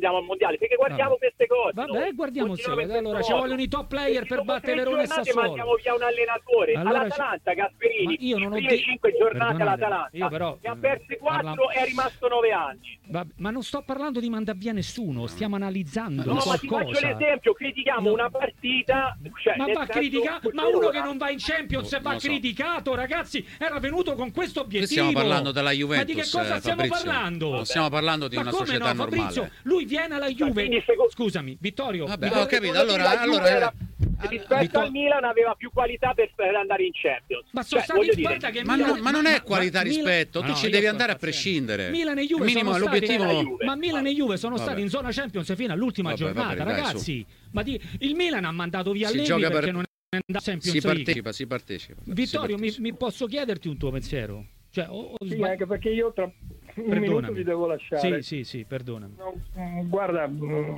andiamo al mondiale, perché guardiamo queste cose. Vabbè, guardiamo insieme. Allora ci vogliono i top player per battere Verona e Sassuolo. Mandiamo via un allenatore. Allora, all'Atalanta, Gasperini, io non ho le prime 5 giornate l'Atalanta, io però, ne ha perse 4 e è rimasto 9 anni. Ma non sto parlando di mandare via nessuno, stiamo analizzando qualcosa. Ma ti faccio l'esempio, critichiamo una partita, cioè, ma va criticato, ma uno che non va in Champions va criticato, ragazzi, era venuto con questo obiettivo. Stiamo parlando della Juventus. Ma di che cosa stiamo parlando? Non stiamo parlando di una società normale. Fabrizio, lui viene alla Juve. Scusami, Vittorio. Vabbè, ho capito. Allora rispetto al Milan aveva più qualità per andare in Champions. Ma sono stati in dire, che ma non è qualità rispetto, tu ci devi andare a prescindere. Milan e Juve minimo sono l'obiettivo. Ma Milan e Juve sono stati in zona Champions fino all'ultima giornata, ragazzi. Ma il Milan ha mandato via Allegri perché non è andato in Champions. Si partecipa. Vittorio, mi posso chiederti un tuo pensiero? Cioè, sì, anche perché io tra un minuto vi devo lasciare. Sì, perdonami. No, guarda,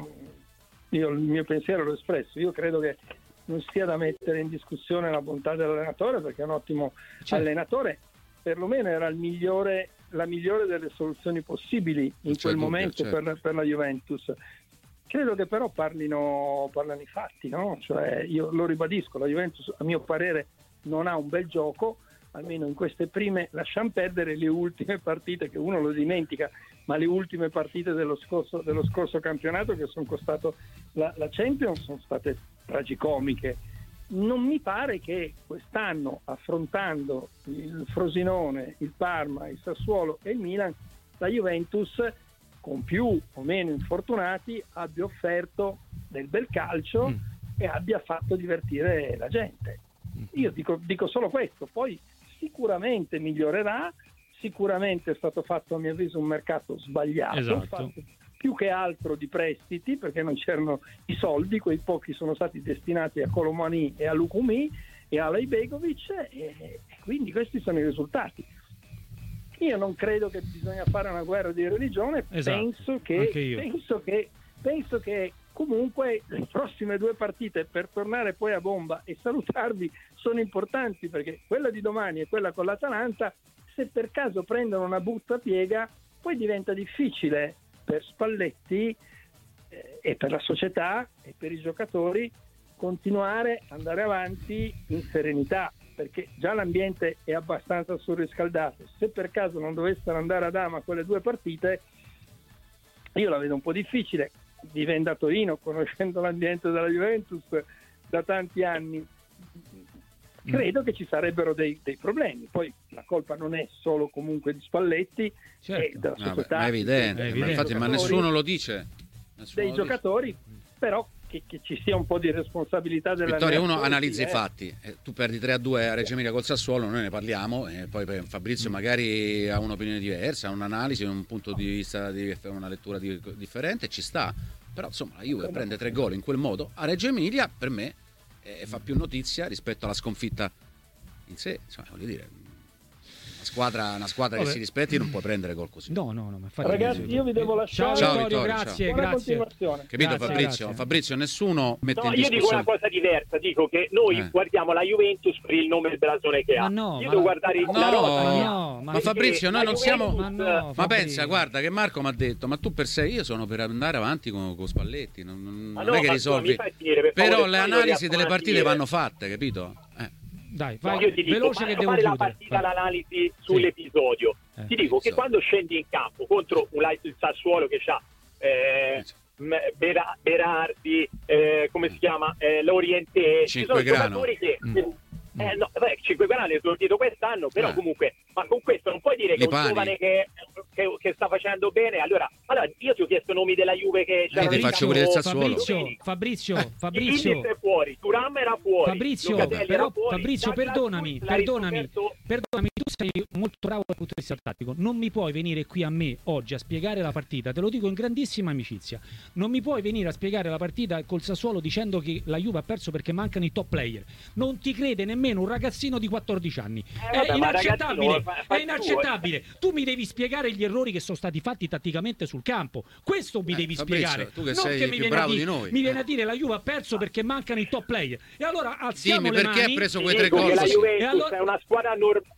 io il mio pensiero l'ho espresso. Io credo che non sia da mettere in discussione la bontà dell'allenatore, perché è un ottimo allenatore, perlomeno era la migliore delle soluzioni possibili in quel momento per la Juventus. Credo che però parlano i fatti, no? Cioè, io lo ribadisco, la Juventus a mio parere non ha un bel gioco, almeno in queste prime, lasciamo perdere le ultime partite che uno lo dimentica, ma le ultime partite dello scorso campionato che sono costato la Champions sono state tragicomiche. Non mi pare che quest'anno, affrontando il Frosinone, il Parma, il Sassuolo e il Milan, la Juventus, con più o meno infortunati, abbia offerto del bel calcio e abbia fatto divertire la gente. Io dico solo questo, poi sicuramente migliorerà, sicuramente è stato fatto a mio avviso un mercato sbagliato, fatto più che altro di prestiti, perché non c'erano i soldi, quei pochi sono stati destinati a Colomani e a Lukumi e a Ibegovic, e quindi questi sono i risultati. Io non credo che bisogna fare una guerra di religione, penso che comunque le prossime 2 partite, per tornare poi a bomba e salutarvi, sono importanti, perché quella di domani e quella con l'Atalanta, se per caso prendono una buttapiega, poi diventa difficile per Spalletti e per la società e per i giocatori continuare ad andare avanti in serenità, perché già l'ambiente è abbastanza surriscaldato. Se per caso non dovessero andare ad ama quelle 2 partite, io la vedo un po' difficile. Vive a Torino, conoscendo l'ambiente della Juventus da tanti anni, credo che ci sarebbero dei problemi. Poi la colpa non è solo comunque di Spalletti, è della società, è evidente. Ma infatti, ma nessuno lo dice. Dei giocatori, però che ci sia un po' di responsabilità della Vittorio. Uno analizza i fatti, tu perdi 3-2 a Reggio Emilia col Sassuolo, noi ne parliamo, e poi Fabrizio magari ha un'opinione diversa, ha un'analisi, un punto di vista, una lettura differente, ci sta, però insomma la Juve prende 3 gol in quel modo a Reggio Emilia, per me fa più notizia rispetto alla sconfitta in sé, insomma, voglio dire, una squadra che si rispetti non può prendere gol così. No, ma infatti, ragazzi, io vi devo lasciare. Ciao Vittorio, grazie. Capito, grazie. Fabrizio, nessuno mette in discussione. Io dico una cosa diversa, dico che noi guardiamo la Juventus per il nome e il blasone che ha. Io devo guardare la rosa. Ma Fabrizio, noi non siamo. Ma pensa, guarda che Marco mi ha detto, ma tu per sé, io sono per andare avanti con Spalletti, non è che risolvi. Però le analisi delle partite vanno fatte, capito? Dai, vai, io ti dico, veloce che devo fare la chiudere. partita, l'analisi sull'episodio. Ti dico che quando scendi in campo contro il Sassuolo che ha Berardi, come si chiama, Lorientè, ci sono giocatori che 5 grani è esordito quest'anno, però comunque, ma con questo non puoi dire che un giovane che sta facendo bene. Allora io ti ho chiesto nomi della Juve che io ti faccio pure il Sassuolo. Fabrizio è fuori, Thuram era fuori, Fabrizio, perdonami, tu sei molto bravo dal punto di vista tattico, non mi puoi venire qui a me oggi a spiegare la partita, te lo dico in grandissima amicizia, non mi puoi venire a spiegare la partita col Sassuolo dicendo che la Juve ha perso perché mancano i top player, non ti crede nemmeno un ragazzino di 14 anni, è inaccettabile, tu mi devi spiegare gli errori che sono stati fatti tatticamente sul campo, questo mi devi spiegare, tu che non sei che più bravo di noi. Mi viene a dire la Juve ha perso perché mancano i top player, e allora alziamo Dimmi le perché mani. ha preso quei 3 gol. La Juventus è una squadra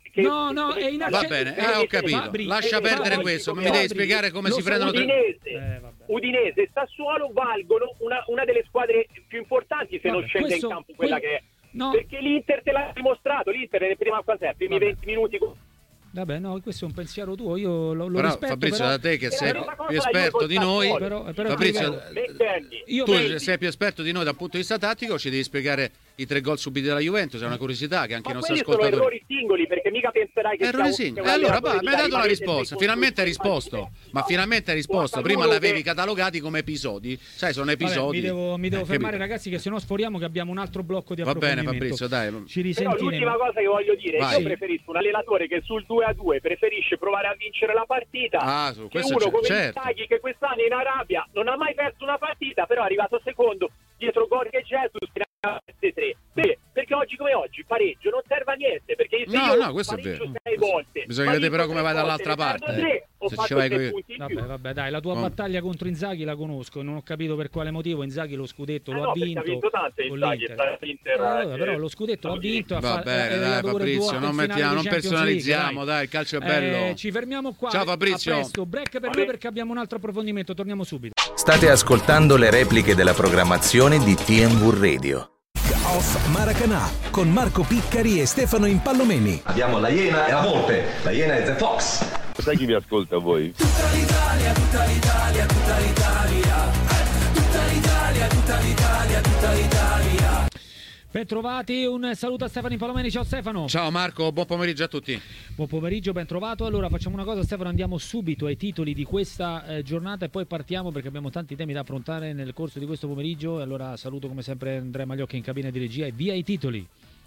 No, è inaccettabile. Va bene, ho capito. Lascia perdere questo, mi devi spiegare come si prendono Udinese e Sassuolo valgono una delle squadre più importanti se non scende in campo quella che è. No. Perché l'Inter te l'ha dimostrato, l'Inter nelle primi 20 minuti. Vabbè, no, questo è un pensiero tuo, io lo però, rispetto. Fabrizio, però, da te che sei più esperto di noi, Fabrizio, tu sei più esperto di noi dal punto di vista tattico, ci devi spiegare i 3 gol subiti dalla Juventus, è una curiosità che anche i nostri ascoltatori. Sono errori singoli, perché mica penserai che errori singoli. Allora, mi hai dato una risposta, finalmente hai risposto. Ma finalmente hai risposto, prima l'avevi catalogati come episodi. Sai, sono episodi. Vabbè, mi devo fermare, ragazzi, che se no sforiamo che abbiamo un altro blocco di approfondimento. Va bene, Fabrizio, dai. Ci risentiremo. Però l'ultima cosa che voglio dire, io preferisco un allenatore che sul 2-2 preferisce provare a vincere la partita che uno come Inzaghi, che quest'anno in Arabia non ha mai perso una partita, però è arrivato secondo dietro Jorge e Jesus che ne ha 3. Perché oggi come oggi pareggio non serve a niente, perché se io questo è vero. 6 volte bisogna vedere però come vai dall'altra parte. Vabbè, dai, la tua battaglia contro Inzaghi la conosco, non ho capito per quale motivo Inzaghi lo scudetto lo ha vinto. Ha vinto tante Inzaghi, però lo scudetto l'ha vinto. Vabbè, dai, Fabrizio, non personalizziamo, dai, il calcio è bello. Ci fermiamo qua. Ciao Fabrizio. A presto, break per noi perché abbiamo un altro approfondimento, torniamo subito. State ascoltando le repliche della programmazione di TMV Radio. Off Maracanã con Marco Piccari e Stefano Impallomeni. Abbiamo la Iena e la Volpe. La Iena è The Fox. Sai chi vi ascolta a voi? Tutta l'Italia, tutta l'Italia, tutta l'Italia. Tutta l'Italia, tutta l'Italia, tutta l'Italia. Ben trovati, un saluto a Stefano Impallomeni. Ciao Stefano. Ciao Marco, buon pomeriggio a tutti. Buon pomeriggio, ben trovato. Allora facciamo una cosa Stefano, andiamo subito ai titoli di questa giornata e poi partiamo perché abbiamo tanti temi da affrontare nel corso di questo pomeriggio. E allora saluto come sempre Andrea Magliocchi in cabina di regia e via i titoli.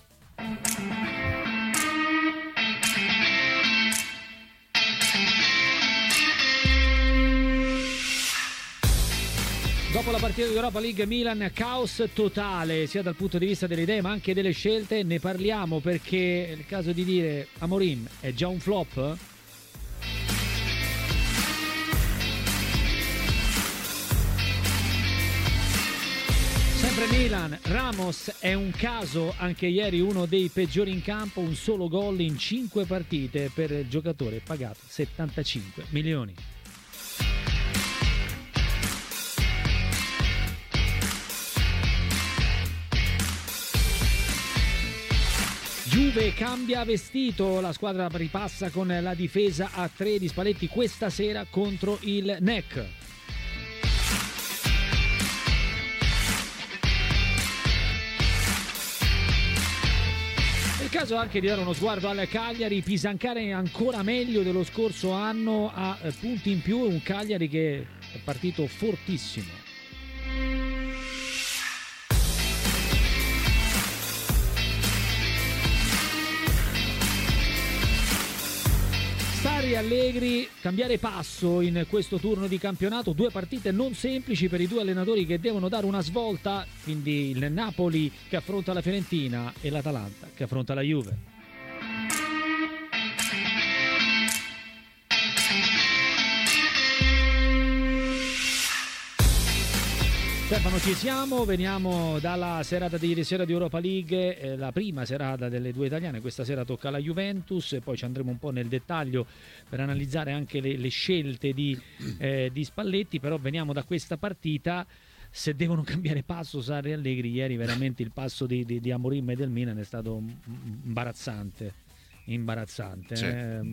Dopo la partita di Europa League Milan, caos totale sia dal punto di vista delle idee ma anche delle scelte. Ne parliamo perché è il caso di dire Amorim è già un flop? Sempre Milan, Ramos è un caso, anche ieri uno dei peggiori in campo, un solo gol in 5 partite per il giocatore pagato 75 milioni. Juve cambia vestito, la squadra ripassa con la difesa a 3 di Spalletti questa sera contro il NEC. È il caso anche di dare uno sguardo al Cagliari, Pisancare ancora meglio dello scorso anno, a punti in più, un Cagliari che è partito fortissimo. Sarri, Allegri, cambiare passo in questo turno di campionato, 2 partite non semplici per i 2 allenatori che devono dare una svolta, quindi il Napoli che affronta la Fiorentina e l'Atalanta che affronta la Juve. Stefano, ci siamo, veniamo dalla serata di ieri sera di Europa League, la prima serata delle 2 italiane, questa sera tocca alla Juventus e poi ci andremo un po' nel dettaglio per analizzare anche le scelte di Spalletti, però veniamo da questa partita. Se devono cambiare passo Sarri e Allegri, ieri veramente il passo di Amorim e del Milan è stato imbarazzante, sì,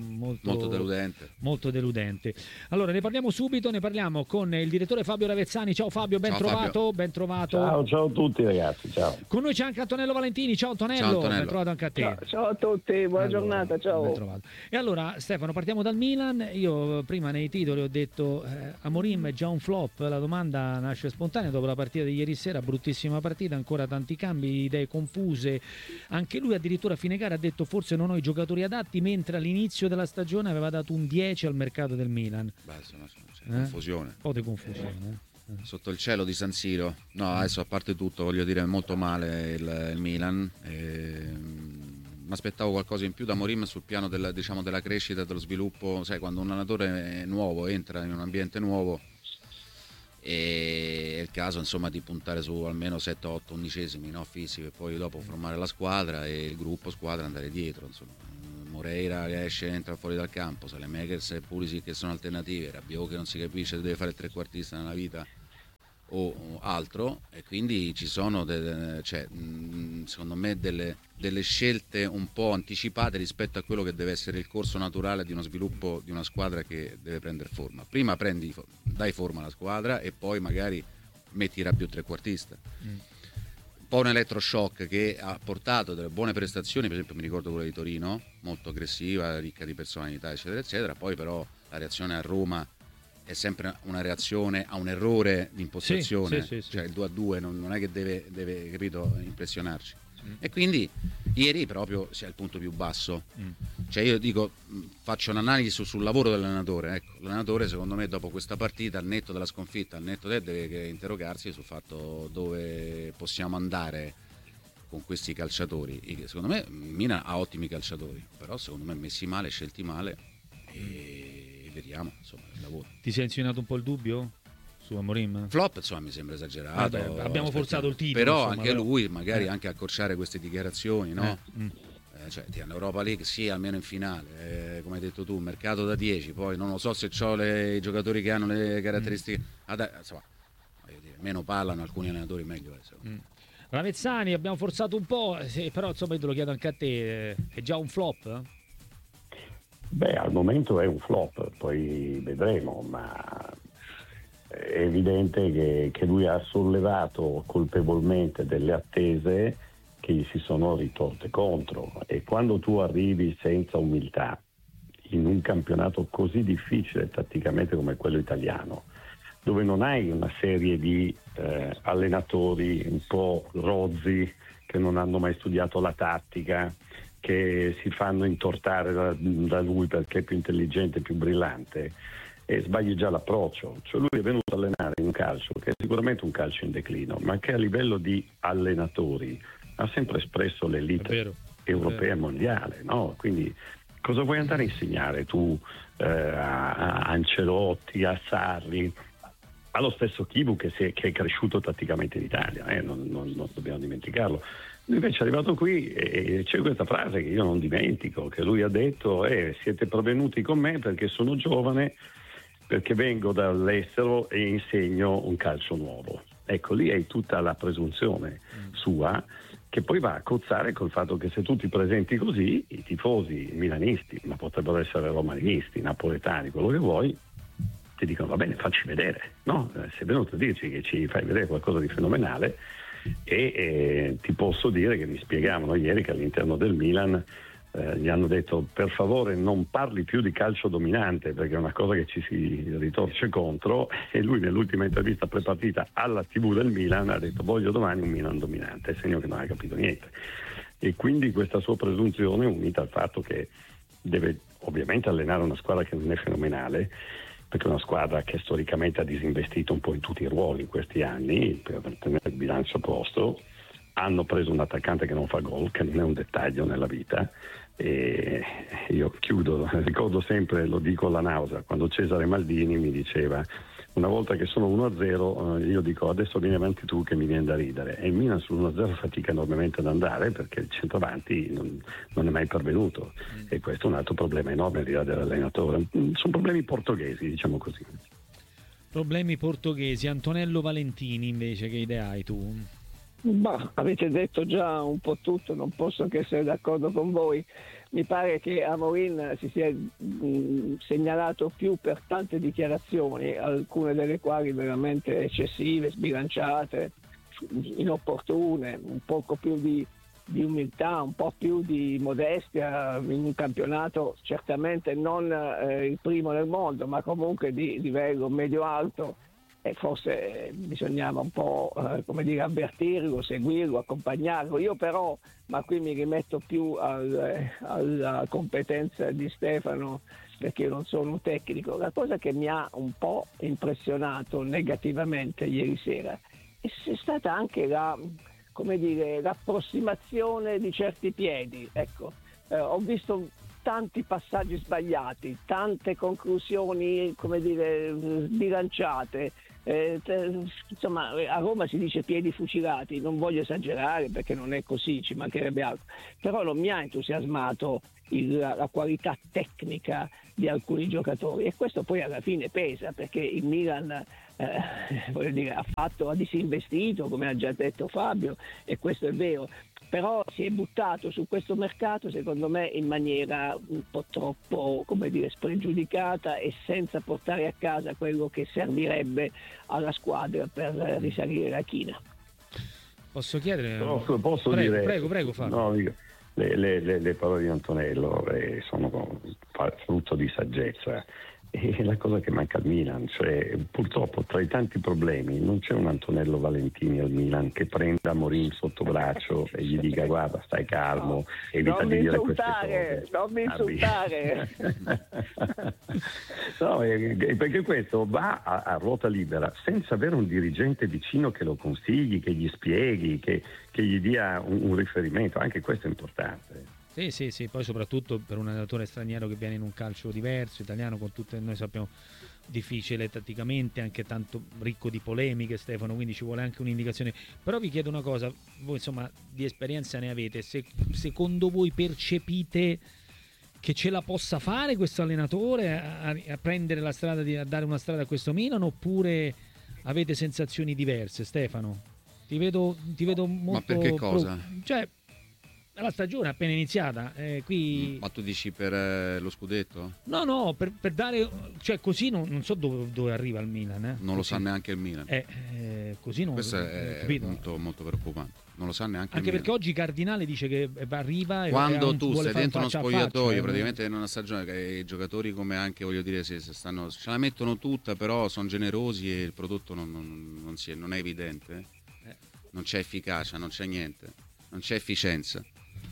molto deludente. Allora ne parliamo subito, ne parliamo con il direttore Fabio Ravezzani. Ciao Fabio, ben trovato. Ciao a tutti ragazzi, ciao. Con noi c'è anche Antonello Valentini. Ciao Antonello. Ben trovato anche a te. Ciao a tutti, buona giornata, ciao. Ben trovato. E allora Stefano, partiamo dal Milan. Io prima nei titoli ho detto Amorim è già un flop, la domanda nasce spontanea dopo la partita di ieri sera, bruttissima partita, ancora tanti cambi, idee confuse, anche lui addirittura a fine gara ha detto forse non ho i giocatori adatti, mentre all'inizio della stagione aveva dato un 10 al mercato del Milan. Confusione. Un po' di confusione. Sotto il cielo di San Siro. No, adesso a parte tutto, voglio dire, molto male il Milan. Mi aspettavo qualcosa in più da Amorim sul piano della crescita, dello sviluppo. Sai, quando un allenatore nuovo entra in un ambiente nuovo, e è il caso insomma di puntare su almeno 7-8 undicesimi, no, fisici, e poi dopo formare la squadra e il gruppo squadra andare dietro, insomma Moreira che esce e entra fuori dal campo, Saelemaekers e Pulisic che sono alternative, Rabiot che non si capisce se deve fare il trequartista nella vita o altro, e quindi ci sono secondo me delle scelte un po' anticipate rispetto a quello che deve essere il corso naturale di uno sviluppo di una squadra che deve prendere forma. Prima dai forma alla squadra e poi magari metti Rabiot trequartista. Un po' un elettroshock che ha portato delle buone prestazioni, per esempio mi ricordo quella di Torino, molto aggressiva, ricca di personalità eccetera eccetera, poi però la reazione a Roma è sempre una reazione a un errore di impostazione, sì. cioè il 2-2 non è che deve capito, impressionarci. E quindi ieri proprio sia il punto più basso. Cioè io dico, faccio un'analisi sul lavoro dell'allenatore. Ecco, l'allenatore secondo me dopo questa partita, al netto della sconfitta, al netto deve interrogarsi sul fatto dove possiamo andare con questi calciatori. Secondo me Milan ha ottimi calciatori, però secondo me messi male, scelti male, e vediamo insomma il lavoro. Ti sei insinuato un po' il dubbio su Amorim? Flop insomma mi sembra esagerato. Abbiamo forzato il titolo, però insomma, anche lui magari anche accorciare queste dichiarazioni, no? Cioè l'Europa League sì, almeno in finale, come hai detto tu, mercato da 10, poi non lo so se ho i giocatori che hanno le caratteristiche, insomma, voglio dire, meno parlano alcuni allenatori meglio è. Ravezzani, abbiamo forzato un po', però insomma io te lo chiedo anche a te, è già un flop? Beh, al momento è un flop, poi vedremo, ma è evidente che lui ha sollevato colpevolmente delle attese che gli si sono ritorte contro, e quando tu arrivi senza umiltà in un campionato così difficile tatticamente come quello italiano, dove non hai una serie di allenatori un po' rozzi che non hanno mai studiato la tattica, che si fanno intortare da lui perché è più intelligente, più brillante, e sbagli già l'approccio. Cioè lui è venuto a allenare in un calcio che è sicuramente un calcio in declino, ma che a livello di allenatori ha sempre espresso l'elite europea e mondiale, no? Quindi cosa vuoi andare a insegnare tu a Ancelotti, a Sarri, allo stesso Chivu che è cresciuto tatticamente in Italia, non dobbiamo dimenticarlo. Lui invece è arrivato qui e c'è questa frase che io non dimentico, che lui ha detto: siete pervenuti con me perché sono giovane, perché vengo dall'estero e insegno un calcio nuovo. Ecco, lì hai tutta la presunzione sua, che poi va a cozzare col fatto che se tu ti presenti così, i tifosi milanisti, ma potrebbero essere romanisti, napoletani, quello che vuoi, ti dicono: va bene, facci vedere, no? Sei venuto a dirci che ci fai vedere qualcosa di fenomenale, e ti posso dire che mi spiegavano ieri che all'interno del Milan gli hanno detto: per favore non parli più di calcio dominante, perché è una cosa che ci si ritorce contro, e lui nell'ultima intervista prepartita alla TV del Milan ha detto: voglio domani un Milan dominante, segno che non ha capito niente. E quindi questa sua presunzione, unita al fatto che deve ovviamente allenare una squadra che non è fenomenale, perché è una squadra che storicamente ha disinvestito un po' in tutti i ruoli in questi anni per tenere il bilancio a posto, hanno preso un attaccante che non fa gol, che non è un dettaglio nella vita, e io chiudo, ricordo sempre, lo dico alla nausea, quando Cesare Maldini mi diceva: una volta che sono 1-0 io dico: adesso vieni avanti tu che mi viene da ridere, e il Milan sull'1-0 fatica enormemente ad andare perché il centravanti non è mai pervenuto, e questo è un altro problema enorme al di là dell'allenatore. Sono problemi portoghesi, diciamo così. Problemi portoghesi. Antonello Valentini invece, che idea hai tu? Bah, avete detto già un po' tutto, non posso che essere d'accordo con voi. Mi pare che Amorim si sia segnalato più per tante dichiarazioni, alcune delle quali veramente eccessive, sbilanciate, inopportune, un poco più di umiltà, un po' più di modestia in un campionato certamente non il primo nel mondo, ma comunque di livello medio-alto, e forse bisognava un po' avvertirlo, seguirlo, accompagnarlo. Io però, ma qui mi rimetto più alla competenza di Stefano, perché io non sono un tecnico, la cosa che mi ha un po' impressionato negativamente ieri sera è stata anche l'approssimazione di certi piedi. Ecco, ho visto tanti passaggi sbagliati, tante conclusioni sbilanciate. Insomma, a Roma si dice piedi fucilati, non voglio esagerare perché non è così, ci mancherebbe altro, però non mi ha entusiasmato la qualità tecnica di alcuni giocatori, e questo poi alla fine pesa, perché il Milan voglio dire, ha disinvestito, come ha già detto Fabio, e questo è vero, però si è buttato su questo mercato secondo me in maniera un po' troppo, come dire, spregiudicata e senza portare a casa quello che servirebbe alla squadra per risalire la china. Posso chiedere? Posso prego, dire, prego Fabio. No, le parole di Antonello sono frutto di saggezza. E la cosa che manca al Milan, cioè purtroppo tra i tanti problemi non c'è un Antonello Valentini al Milan che prenda Amorim sotto braccio e gli dica guarda stai calmo, evita di dire queste cose. Non mi insultare! No, perché questo va a ruota libera senza avere un dirigente vicino che lo consigli, che gli spieghi, che gli dia un riferimento, anche questo è importante. Sì, poi soprattutto per un allenatore straniero che viene in un calcio diverso, italiano, con tutte, noi sappiamo, difficile tatticamente, anche tanto ricco di polemiche, Stefano, quindi ci vuole anche un'indicazione. Però vi chiedo una cosa, voi insomma di esperienza ne avete, se secondo voi percepite che ce la possa fare questo allenatore a prendere la strada, a dare una strada a questo Milan, oppure avete sensazioni diverse? Stefano, ti vedo molto... Ma per che cosa? Cioè, la stagione è appena iniziata, qui... Ma tu dici per lo scudetto? No, per dare... Cioè così non so dove arriva il Milan. Non lo sa neanche il Milan. Così non... Questo è molto, molto preoccupante. Non lo sa neanche il Anche Milan. perché oggi Cardinale dice che arriva e... Quando tu sei dentro uno spogliatoio, faccia, praticamente in una stagione che i giocatori, come anche, voglio dire, se stanno, ce la mettono tutta, però sono generosi e il prodotto non è evidente. Non c'è efficacia, non c'è niente. Non c'è efficienza.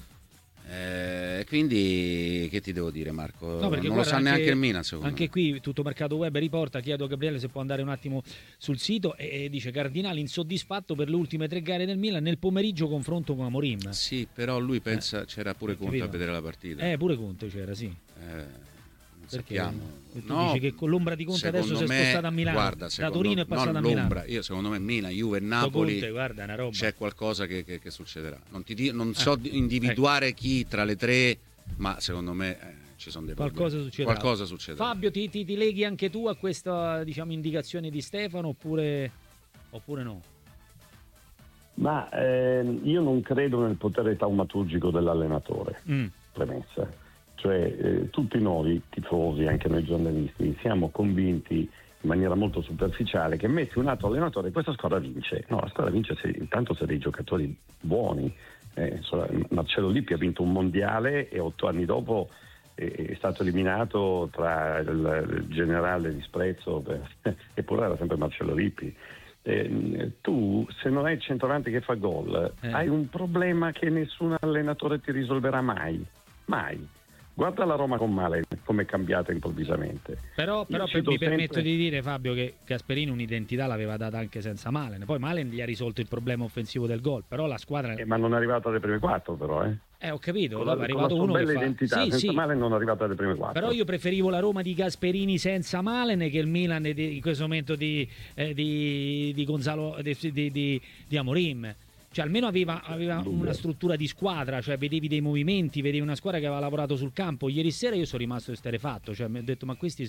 Quindi che ti devo dire, Marco? No, non lo sa neanche il Milan, secondo anche me. Qui Tutto Mercato Web riporta, chiedo a Gabriele se può andare un attimo sul sito, e dice Cardinale insoddisfatto per le ultime 3 gare del Milan, nel pomeriggio confronto con Amorim. Sì, però lui pensa c'era pure Conte a vedere la partita. Pure Conte c'era, sì. Non sappiamo. Tu dici che con l'ombra di Conte adesso si è spostata a Milano, guarda, da Torino è passata a Milano. Io secondo me Milan, Juve e Napoli Conte, guarda, una roba. c'è qualcosa che succederà. Non so individuare chi tra le 3, ma secondo me ci sono dei problemi. Qualcosa succederà. Fabio, ti leghi anche tu a questa, diciamo, indicazione di Stefano oppure no? Ma io non credo nel potere taumaturgico dell'allenatore, premessa. Cioè tutti noi tifosi, anche noi giornalisti, siamo convinti in maniera molto superficiale che metti un altro allenatore e questa squadra vince. No, la squadra vince intanto se dei giocatori buoni. Marcello Lippi ha vinto un mondiale e 8 anni dopo è stato eliminato tra il generale disprezzo, eppure era sempre Marcello Lippi. Tu, se non hai il centravanti che fa gol, hai un problema che nessun allenatore ti risolverà mai. Guarda la Roma con Malen come è cambiata improvvisamente. Però mi permetto di dire, Fabio, che Gasperini un'identità l'aveva data anche senza Malen. Poi Malen gli ha risolto il problema offensivo del gol, però la squadra... ma non è arrivata alle prime 4 però, ho capito, è arrivato uno che fa... identità, senza Malen non è arrivata alle prime 4. Però io preferivo la Roma di Gasperini senza Malen che il Milan in questo momento di Gonzalo, di Amorim. Cioè almeno aveva una struttura di squadra, cioè vedevi dei movimenti, vedevi una squadra che aveva lavorato sul campo. Ieri sera io sono rimasto esterrefatto, cioè mi ho detto ma questi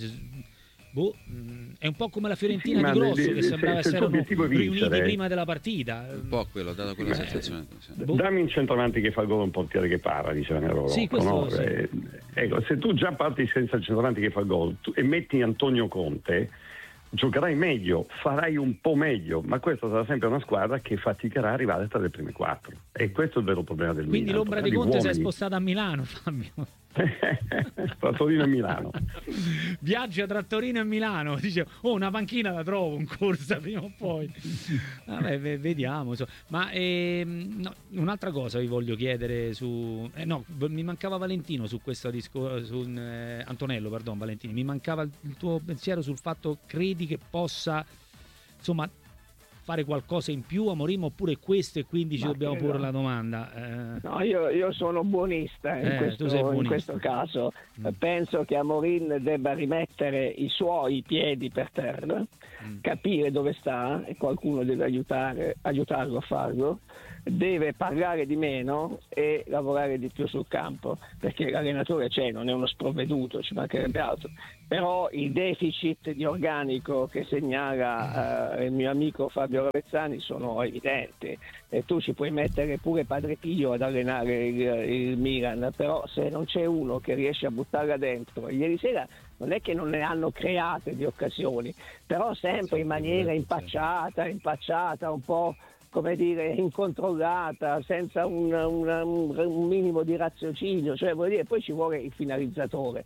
è un po' come la Fiorentina di Grosso che sembrava essere riuniti prima della partita. Un po' quello, dato quella sensazione. Dammi un centravanti che fa gol, un portiere che para, diceva Nero. Sì, questo no? Sì. Ecco, se tu già parti senza il centravanti che fa gol e metti Antonio Conte, giocherai meglio, farai un po' meglio, ma questa sarà sempre una squadra che faticherà a arrivare tra le prime 4 e questo è il vero problema del Milan. Quindi l'ombra di Conte si è spostata a Milano, Fabio. Tra Torino e Milano. Viaggia tra Torino e Milano, dice una panchina la trovo in corsa prima o poi. Vabbè, vediamo. Ma un'altra cosa vi voglio chiedere mi mancava Valentino su questo discorso, Antonello, pardon, Valentini, mi mancava il tuo pensiero sul fatto, credi che possa insomma fare qualcosa in più Amorim, oppure questo e quindi ci dobbiamo porre la domanda? No, io sono buonista in questo caso. Penso che Amorim debba rimettere i suoi piedi per terra, capire dove sta, e qualcuno deve aiutarlo a farlo, deve parlare di meno e lavorare di più sul campo, perché l'allenatore c'è, non è uno sprovveduto, ci mancherebbe altro, però il deficit di organico che segnala il mio amico Fabio Ravezzani sono evidenti, e tu ci puoi mettere pure Padre Pio ad allenare il Milan, però se non c'è uno che riesce a buttarla dentro, ieri sera non è che non ne hanno create di occasioni, però sempre in maniera impacciata, un po', come dire, incontrollata, senza un minimo di raziocinio, cioè vuol dire poi ci vuole il finalizzatore.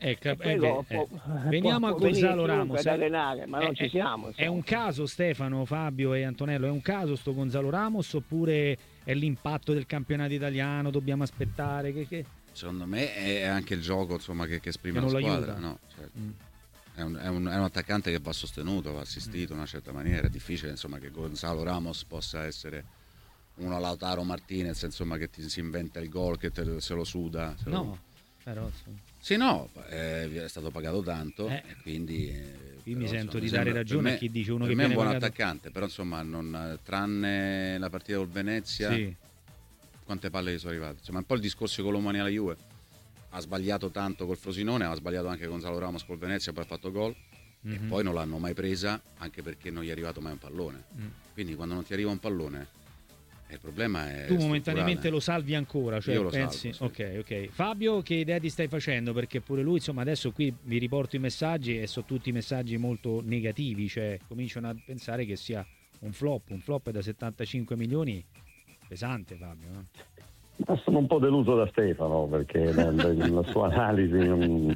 Veniamo a Gonzalo Ramos ad allenare, ma non ci siamo. È un caso, Stefano, Fabio e Antonello, è un caso sto Gonzalo Ramos, oppure è l'impatto del campionato italiano, dobbiamo aspettare che... Secondo me è anche il gioco, insomma, che esprime la squadra, no? Certo. È un attaccante che va sostenuto, va assistito in una certa maniera. È difficile, insomma, che Gonzalo Ramos possa essere uno Lautaro Martinez, insomma, che si inventa il gol, che se lo suda. Però sì, no, è stato pagato tanto, e quindi mi sento di dare ragione a chi dice uno che viene è un buon pagato... attaccante, però insomma, tranne la partita col Venezia, quante palle gli sono arrivate. Insomma, un po' il discorso con l'Omani alla Juve. Ha sbagliato tanto col Frosinone, ha sbagliato anche Gonzalo Ramos col Venezia, poi ha fatto gol, e poi non l'hanno mai presa, anche perché non gli è arrivato mai un pallone. Quindi quando non ti arriva un pallone, il problema è tu momentaneamente lo salvi ancora, cioè io lo pensi salvo, sì. ok. Fabio, che idea ti stai facendo? Perché pure lui, insomma, adesso qui vi riporto i messaggi e sono tutti messaggi molto negativi, cioè cominciano a pensare che sia un flop da 75 milioni, pesante, Fabio, no? Ma sono un po' deluso da Stefano, perché la sua analisi non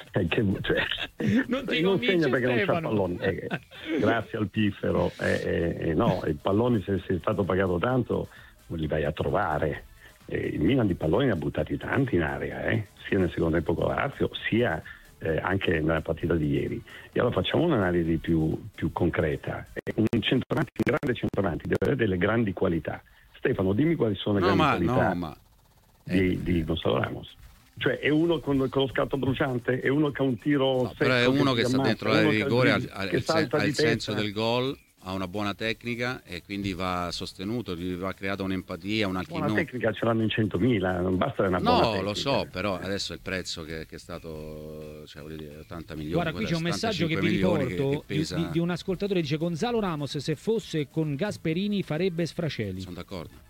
segna, perché non c'ha palloni. Grazie al piffero, no, i palloni, se sei stato pagato tanto li vai a trovare. Il Milan di palloni ne ha buttati tanti in area, sia nel secondo tempo con Lazio, sia anche nella partita di ieri. E allora facciamo un'analisi più concreta. Un grande centravanti deve avere delle grandi qualità. Stefano, dimmi quali sono le grandi qualità di Gonzalo Ramos. Cioè, è uno con lo scatto bruciante? È uno che ha un tiro secco? Però è uno che sta dentro l'area di rigore, ha il senso del gol, ha una buona tecnica e quindi va sostenuto, gli va creata un'empatia, una tecnica ce l'hanno in 100.000, non basta una buona tecnica. No, lo so, però adesso il prezzo che è stato, cioè, voglio dire, 80 milioni. Guarda, qui c'è un messaggio che vi riporto di un ascoltatore, dice: Gonzalo Ramos se fosse con Gasperini farebbe sfracelli. Sono d'accordo.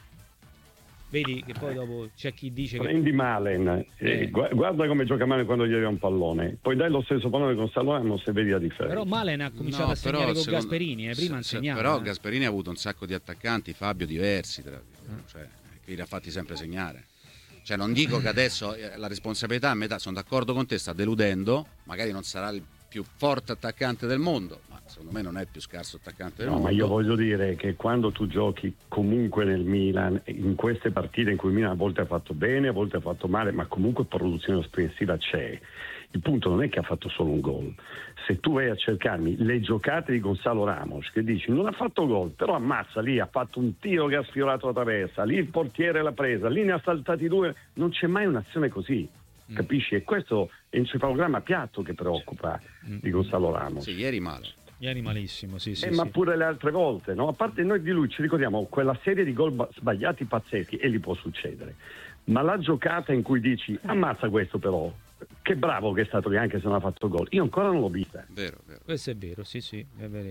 Vedi che poi dopo c'è chi dice prendi Malen, guarda come gioca Malen quando gli arriva un pallone, poi dai lo stesso pallone con Gonzalo Ramos e vedi la differenza. Però Malen ha cominciato a segnare con Gasperini, prima insegnava. Però Gasperini ha avuto un sacco di attaccanti, Fabio, diversi, cioè, che li ha fatti sempre segnare. Cioè, non dico che adesso la responsabilità a metà, sono d'accordo con te, sta deludendo, magari non sarà il più forte attaccante del mondo, ma secondo me non è il più scarso attaccante del mondo. Ma io voglio dire che quando tu giochi comunque nel Milan, in queste partite in cui il Milan a volte ha fatto bene, a volte ha fatto male, ma comunque produzione offensiva c'è. Il punto non è che ha fatto solo un gol. Se tu vai a cercarmi le giocate di Gonzalo Ramos, che dici non ha fatto gol, però ammazza, lì ha fatto un tiro che ha sfiorato la traversa, lì il portiere l'ha presa, lì ne ha saltati due, non c'è mai un'azione così. Capisci? E questo è un encefalogramma piatto che preoccupa di Gonzalo Ramos. Sì, ieri male. Ieri malissimo, sì. Ma pure le altre volte, no? A parte noi di lui ci ricordiamo quella serie di gol sbagliati pazzeschi, e gli può succedere. Ma la giocata in cui dici ammazza questo però, che bravo che è stato lì anche se non ha fatto gol, io ancora non l'ho vista. Vero. Questo è vero, sì, è vero.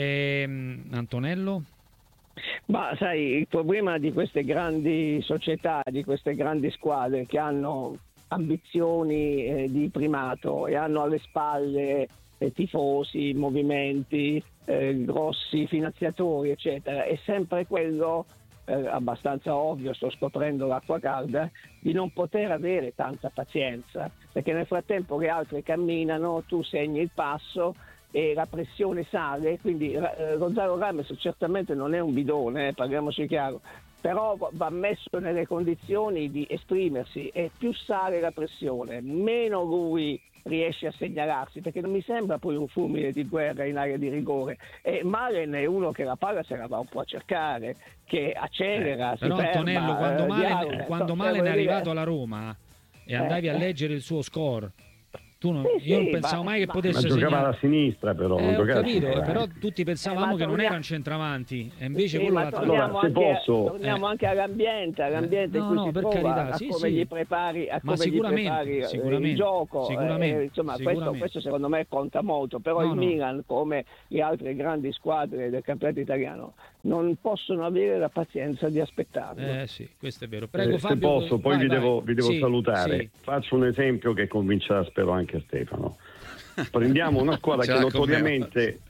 Antonello? Ma sai, il problema di queste grandi società, di queste grandi squadre che hanno ambizioni di primato e hanno alle spalle tifosi, movimenti, grossi finanziatori, eccetera, è sempre quello abbastanza ovvio, sto scoprendo l'acqua calda, di non poter avere tanta pazienza, perché nel frattempo che altri camminano, tu segni il passo e la pressione sale, quindi Gonzalo Ramos certamente non è un bidone, parliamoci chiaro, però va messo nelle condizioni di esprimersi, e più sale la pressione, meno lui riesce a segnalarsi, perché non mi sembra poi un fulmine di guerra in area di rigore. E Malen è uno che la palla se la va un po' a cercare, che accelera, si però ferma, Antonello, quando Malen è arrivato alla Roma e andavi a leggere il suo score, io non pensavo mai che potesse segnare. Ma giocava alla sinistra, però non ho capito, però tutti pensavamo che non era un centravanti, e invece quello l'ha trovato. Torniamo anche all'ambiente in cui si per trova, carità, a come gli prepari, il gioco. Insomma, questo secondo me conta molto, però il Milan, come le altre grandi squadre del campionato italiano, non possono avere la pazienza di aspettarlo. Sì, questo è vero. Prego, Fabio, se posso, poi vi devo salutare. Faccio un esempio che convincerà, spero, anche Stefano. Prendiamo una squadra che notoriamente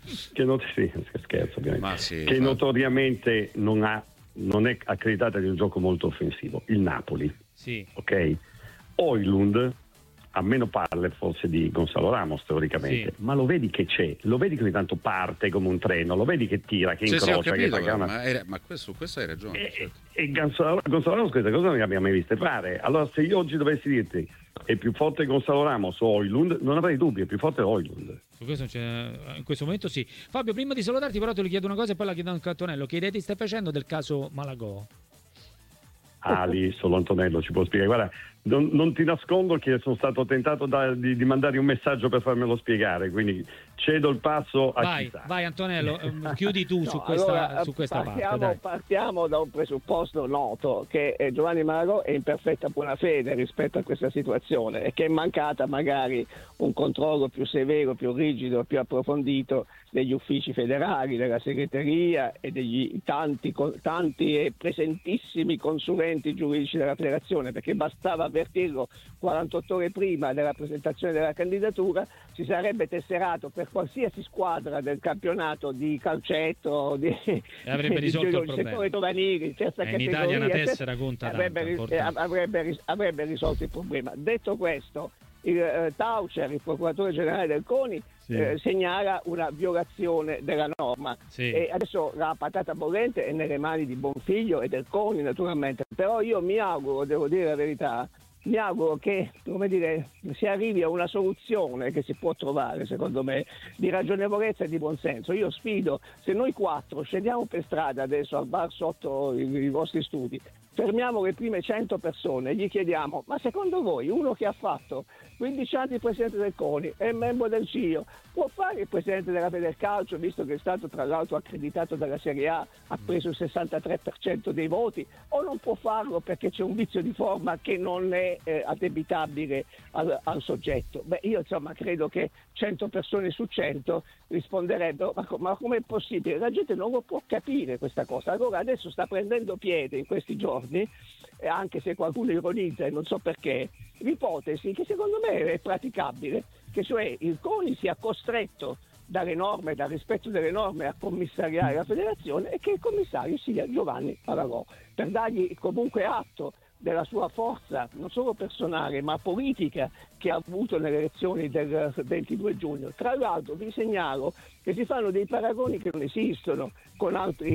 notoriamente non è accreditata di un gioco molto offensivo, il Napoli. Sì. Ok? Højlund ha meno palle forse di Gonzalo Ramos teoricamente, ma lo vedi che c'è, lo vedi che ogni tanto parte come un treno, lo vedi che tira, che incrocia, che fa ma su questo hai ragione. E Gonzalo Ramos queste cose non le abbiamo mai viste fare. Allora, se io oggi dovessi dirti è più forte Gonzalo Ramos o Højlund, non avrei dubbi, è più forte Højlund. Su questo in questo momento sì. Fabio, prima di salutarti però te lo chiedo una cosa e poi la chiedo anche a Antonello. Che idea ti stai facendo del caso Malagò? Lì solo Antonello ci può spiegare. Guarda, non ti nascondo che sono stato tentato di mandare un messaggio per farmelo spiegare, quindi cedo il passo a chi sa. Vai Antonello, chiudi tu su questa parte. Dai. Partiamo da un presupposto noto, che Giovanni Malagò è in perfetta buona fede rispetto a questa situazione e che è mancata magari un controllo più severo, più rigido, più approfondito degli uffici federali, della segreteria e degli tanti e presentissimi consulenti giuridici della federazione, perché bastava avvertirlo 48 ore prima della presentazione della candidatura, si sarebbe tesserato per qualsiasi squadra del campionato di calcetto, e avrebbe risolto il problema. Settore giovanili, terza categoria, in Italia una tessera conta avrebbe risolto il problema. Detto questo, il Taucher, il procuratore generale del CONI, segnala una violazione della norma, e adesso la patata bollente è nelle mani di Bonfiglio e del CONI naturalmente, però io mi auguro, devo dire la verità, mi auguro che, si arrivi a una soluzione che si può trovare, secondo me, di ragionevolezza e di buonsenso. Io sfido, se noi 4 scendiamo per strada adesso al bar sotto i vostri studi, fermiamo le prime 100 persone e gli chiediamo: ma secondo voi uno che ha fatto 15 anni presidente del CONI, è membro del CIO, può fare il presidente della Federcalcio, visto che è stato tra l'altro accreditato dalla Serie A, ha preso il 63% dei voti, o non può farlo perché c'è un vizio di forma che non è addebitabile al soggetto? Io credo che 100 persone su 100 risponderebbero: ma com'è possibile? La gente non lo può capire questa cosa. Allora adesso sta prendendo piede in questi giorni, anche se qualcuno ironizza e non so perché, l'ipotesi che secondo me è praticabile, che cioè il CONI sia costretto dalle norme, dal rispetto delle norme, a commissariare la federazione, e che il commissario sia Giovanni Malagò, per dargli comunque atto della sua forza, non solo personale ma politica, che ha avuto nelle elezioni del 22 giugno. Tra l'altro vi segnalo che si fanno dei paragoni che non esistono con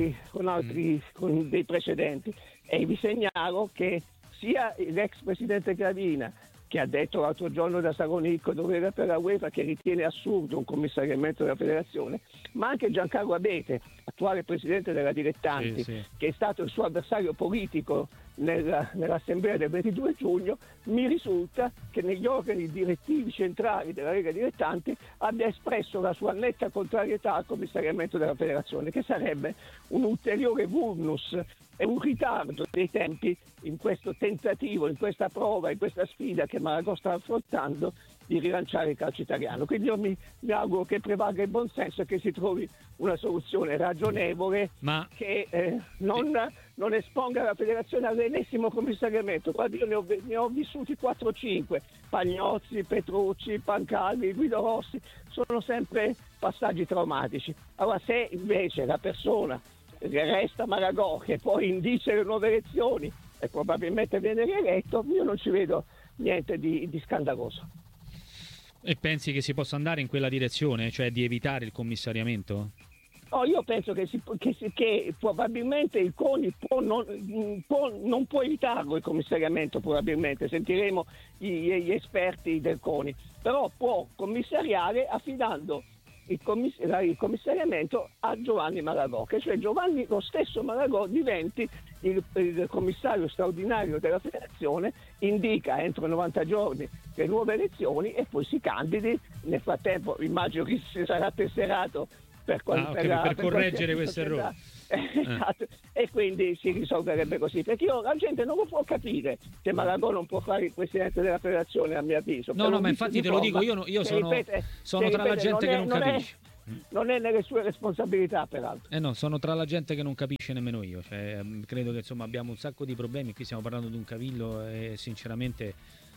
dei precedenti, e vi segnalo che sia l'ex presidente Gravina, che ha detto l'altro giorno da Sagonicco dove era per la UEFA, che ritiene assurdo un commissariamento della federazione, ma anche Giancarlo Abete, attuale presidente della Dilettanti, che è stato il suo avversario politico nell'assemblea del 22 giugno, mi risulta che negli organi direttivi centrali della Lega Dilettanti abbia espresso la sua netta contrarietà al commissariamento della federazione, che sarebbe un ulteriore vulnus e un ritardo dei tempi in questo tentativo, in questa prova, in questa sfida che Malagò sta affrontando di rilanciare il calcio italiano. Quindi io mi auguro che prevalga il buonsenso e che si trovi una soluzione ragionevole, che non esponga la federazione all'ennesimo commissariamento. Guarda, io ne ho vissuti 4-5, Pagnozzi, Petrucci, Pancalli, Guido Rossi, sono sempre passaggi traumatici. Allora, se invece la persona resta Malagò, che poi indice le nuove elezioni e probabilmente viene rieletto, io non ci vedo niente di scandaloso. E pensi che si possa andare in quella direzione, cioè di evitare il commissariamento? io penso che probabilmente il CONI non può evitarlo il commissariamento, probabilmente sentiremo gli esperti del CONI, però può commissariare affidando il commissariamento a Giovanni Malagò, che cioè lo stesso Malagò diventi il commissario straordinario della federazione, indica entro 90 giorni le nuove elezioni e poi si candidi. Nel frattempo immagino che si sarà tesserato per correggere questo errore. Esatto. E quindi si risolverebbe così, perché la gente non lo può capire se Malagò non può fare il presidente della federazione, a mio avviso. No, ma infatti te lo dico, io sono tra la gente che non capisce. Non è nelle sue responsabilità, peraltro. No, sono tra la gente che non capisce nemmeno io. Cioè, credo che insomma abbiamo un sacco di problemi. Qui stiamo parlando di un cavillo e sinceramente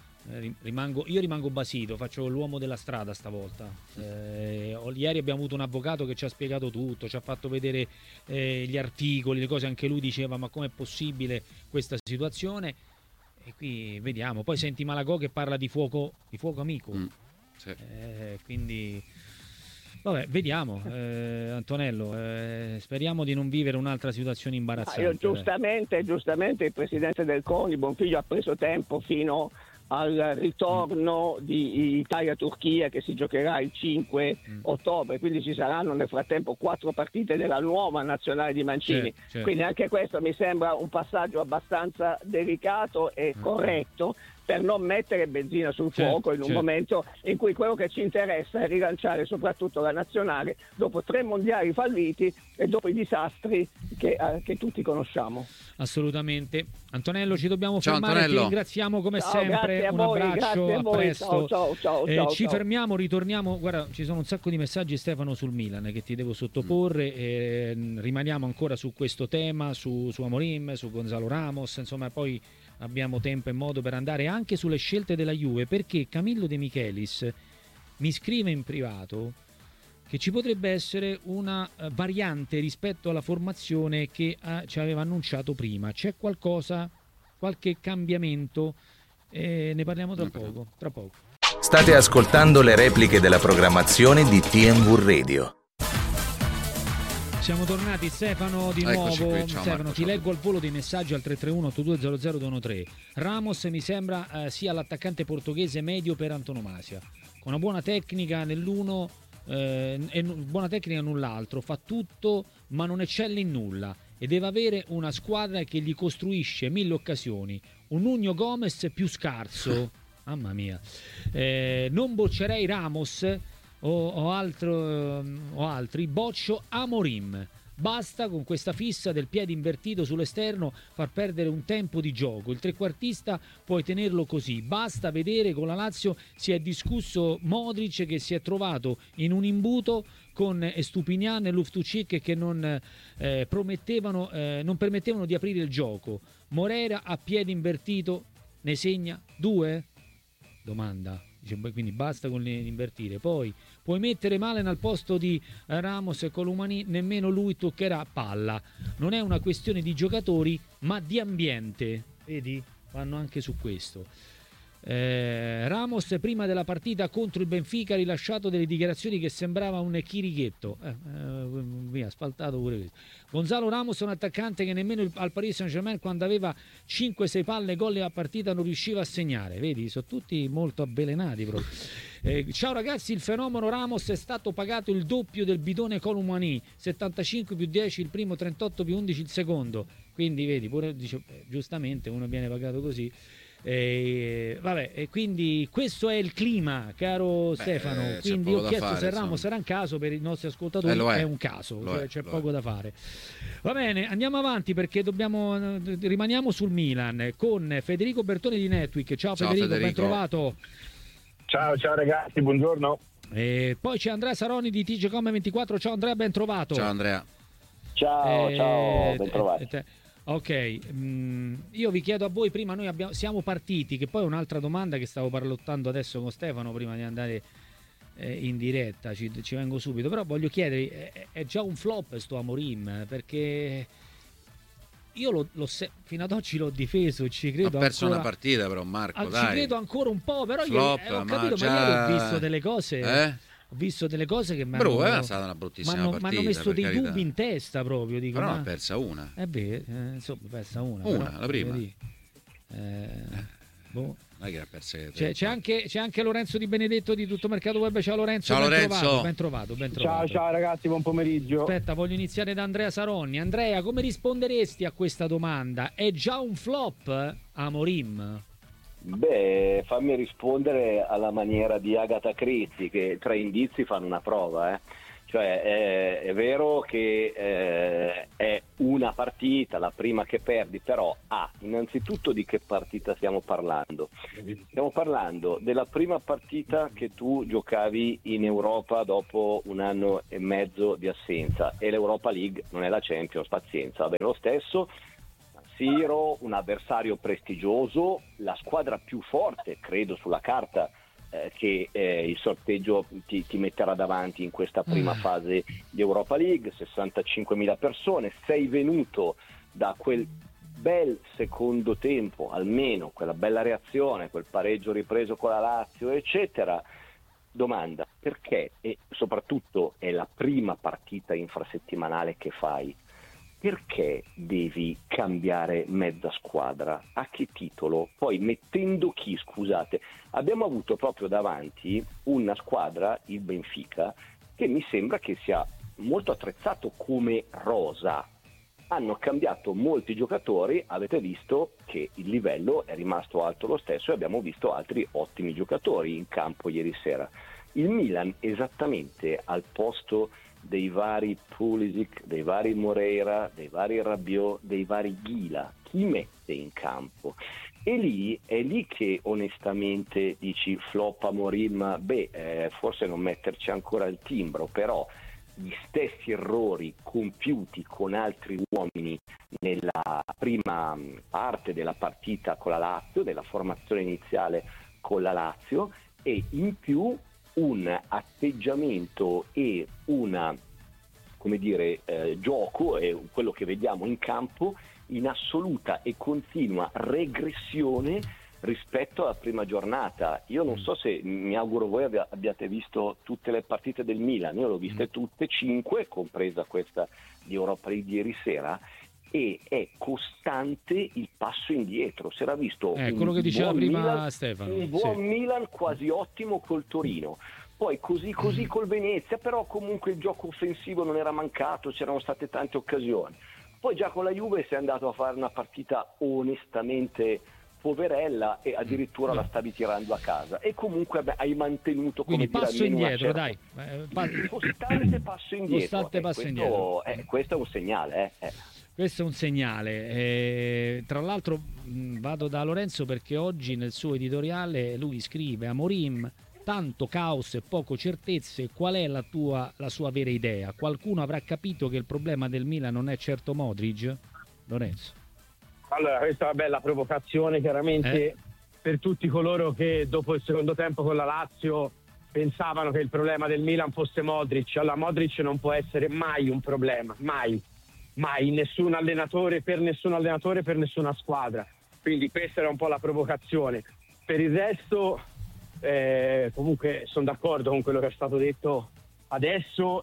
rimango basito, faccio l'uomo della strada stavolta. Ieri abbiamo avuto un avvocato che ci ha spiegato tutto, ci ha fatto vedere gli articoli, le cose, anche lui diceva ma com'è possibile questa situazione, e qui vediamo. Poi senti Malagò che parla di fuoco amico. Sì. Quindi vabbè, vediamo, Antonello, speriamo di non vivere un'altra situazione imbarazzante. Giustamente il presidente del CONI, Bonfiglio, ha preso tempo fino al ritorno di Italia-Turchia che si giocherà il 5 ottobre, quindi ci saranno nel frattempo 4 partite della nuova nazionale di Mancini. Certo. Quindi anche questo mi sembra un passaggio abbastanza delicato e corretto, per non mettere benzina sul fuoco in un momento in cui quello che ci interessa è rilanciare soprattutto la nazionale dopo 3 mondiali falliti e dopo i disastri che tutti conosciamo. Assolutamente. Antonello, ci dobbiamo fermare. Antonello. Ti ringraziamo come sempre. Un abbraccio, a presto. Ciao. Ci fermiamo, ritorniamo. Guarda, ci sono un sacco di messaggi, Stefano, sul Milan che ti devo sottoporre. Rimaniamo ancora su questo tema, su Amorim, su Gonzalo Ramos, insomma, poi abbiamo tempo e modo per andare anche sulle scelte della Juve, perché Camillo De Michelis mi scrive in privato che ci potrebbe essere una variante rispetto alla formazione che ci aveva annunciato prima. C'è qualche cambiamento? Ne parliamo tra poco. State ascoltando le repliche della programmazione di TNV Radio. Siamo tornati, Stefano, di nuovo. Qui, Stefano, Marco, ti leggo al volo dei messaggi al 331-8200-213. Ramos mi sembra sia l'attaccante portoghese medio per antonomasia, con una buona tecnica nell'uno e buona tecnica null'altro, fa tutto ma non eccelle in nulla e deve avere una squadra che gli costruisce 1000 occasioni, un Nuno Gomes più scarso. Mamma mia. Non boccerei Ramos o altri, boccio Amorim. Basta con questa fissa del piede invertito sull'esterno, far perdere un tempo di gioco. Il trequartista puoi tenerlo così. Basta vedere, con la Lazio si è discusso Modric che si è trovato in un imbuto con Estupinian e Loftus-Cheek che non permettevano di aprire il gioco. Moreira a piede invertito ne segna 2? Domanda. Quindi basta con l'invertire. Poi puoi mettere Malen al posto di Ramos e Colomani, nemmeno lui toccherà palla. Non è una questione di giocatori ma di ambiente. Vedi? Vanno anche su questo. Ramos prima della partita contro il Benfica ha rilasciato delle dichiarazioni che sembrava un chirichetto. Via, spaltato pure questo. Gonzalo Ramos è un attaccante che nemmeno al Paris Saint-Germain, quando aveva 5-6 palle gol a partita, non riusciva a segnare. Vedi, sono tutti molto avvelenati proprio. Ciao ragazzi, il fenomeno Ramos è stato pagato il doppio del bidone Colomani, 75 più 10 il primo, 38 più 11 il secondo. Quindi vedi, pure dice, giustamente uno viene pagato così. Vabbè, e quindi questo è il clima, caro Stefano. Quindi ho chiesto se Ramos sarà un caso, per i nostri ascoltatori è un caso, c'è poco da fare. Va bene, andiamo avanti perché rimaniamo sul Milan con Federico Bertoni di Netweek. Ciao Federico, ben trovato. Ciao ragazzi, buongiorno. Poi c'è Andrea Saroni di TGcom24. Ciao Andrea, ben trovato. Ciao Andrea. Ciao, ben trovato. Ok, io vi chiedo a voi, prima noi siamo partiti, che poi è un'altra domanda che stavo parlottando adesso con Stefano prima di andare in diretta, ci vengo subito, però voglio chiedere, è già un flop sto Amorim? Perché io fino ad oggi l'ho difeso, ci credo. Ha perso ancora, una partita però Marco, ci credo ancora un po', però flop, ho capito, ma ieri ho visto delle cose... ho visto delle cose che mi è stata una bruttissima partita. Mi hanno messo dei dubbi in testa proprio. Dico, però ha persa una. Insomma, persa una. La prima. Boh. Non è che ha persa c'è anche Lorenzo Di Benedetto di Tutto Mercato Web. Ciao Lorenzo. Ciao Lorenzo. Ben trovato. Ciao ragazzi, buon pomeriggio. Aspetta, voglio iniziare da Andrea Saronni. Andrea, come risponderesti a questa domanda? È già un flop Amorim? Beh, fammi rispondere alla maniera di Agatha Christie, che 3 indizi fanno una prova, Cioè è vero che è una partita, la prima che perdi, però innanzitutto di che partita stiamo parlando? Stiamo parlando della prima partita che tu giocavi in Europa dopo 1 anno e mezzo di assenza, e l'Europa League non è la Champions, pazienza, va bene lo stesso. Siro, un avversario prestigioso, la squadra più forte, credo, sulla carta, che il sorteggio ti metterà davanti in questa prima fase di Europa League, 65.000 persone, sei venuto da quel bel secondo tempo, almeno quella bella reazione, quel pareggio ripreso con la Lazio, eccetera. Domanda, perché, e soprattutto è la prima partita infrasettimanale che fai, perché devi cambiare mezza squadra? A che titolo? Poi mettendo chi, scusate? Abbiamo avuto proprio davanti una squadra, il Benfica, che mi sembra che sia molto attrezzato come rosa. Hanno cambiato molti giocatori, avete visto che il livello è rimasto alto lo stesso e abbiamo visto altri ottimi giocatori in campo ieri sera. Il Milan esattamente al posto dei vari Pulisic, dei vari Moreira, dei vari Rabiot, dei vari Ghila, chi mette in campo? E lì è lì che onestamente dici flop Amorim, forse non metterci ancora il timbro, però gli stessi errori compiuti con altri uomini nella prima parte della partita con la Lazio, della formazione iniziale con la Lazio, e in più un atteggiamento e una, gioco, è quello che vediamo in campo, in assoluta e continua regressione rispetto alla prima giornata. Io non so se, mi auguro voi abbiate visto tutte le partite del Milan, io le ho viste tutte, 5, compresa questa di Europa League di ieri sera, e è costante il passo indietro. Si era visto quello che diceva prima Milan, Stefano, un buon Milan quasi ottimo col Torino, poi così col Venezia, però comunque il gioco offensivo non era mancato, c'erano state tante occasioni. Poi già con la Juve sei andato a fare una partita onestamente poverella e addirittura la stavi tirando a casa, e comunque hai mantenuto, come passo indietro, costante passo indietro. Questo è un segnale. Questo è un segnale. Tra l'altro vado da Lorenzo perché oggi nel suo editoriale lui scrive: Amorim, tanto caos e poco certezze, qual è la sua vera idea? Qualcuno avrà capito che il problema del Milan non è certo Modric? Lorenzo. Allora, questa è una bella provocazione chiaramente per tutti coloro che dopo il secondo tempo con la Lazio pensavano che il problema del Milan fosse Modric. Allora, Modric non può essere mai un problema, mai, nessun allenatore, per nessuna squadra. Quindi questa era un po' la provocazione. Per il resto comunque sono d'accordo con quello che è stato detto adesso,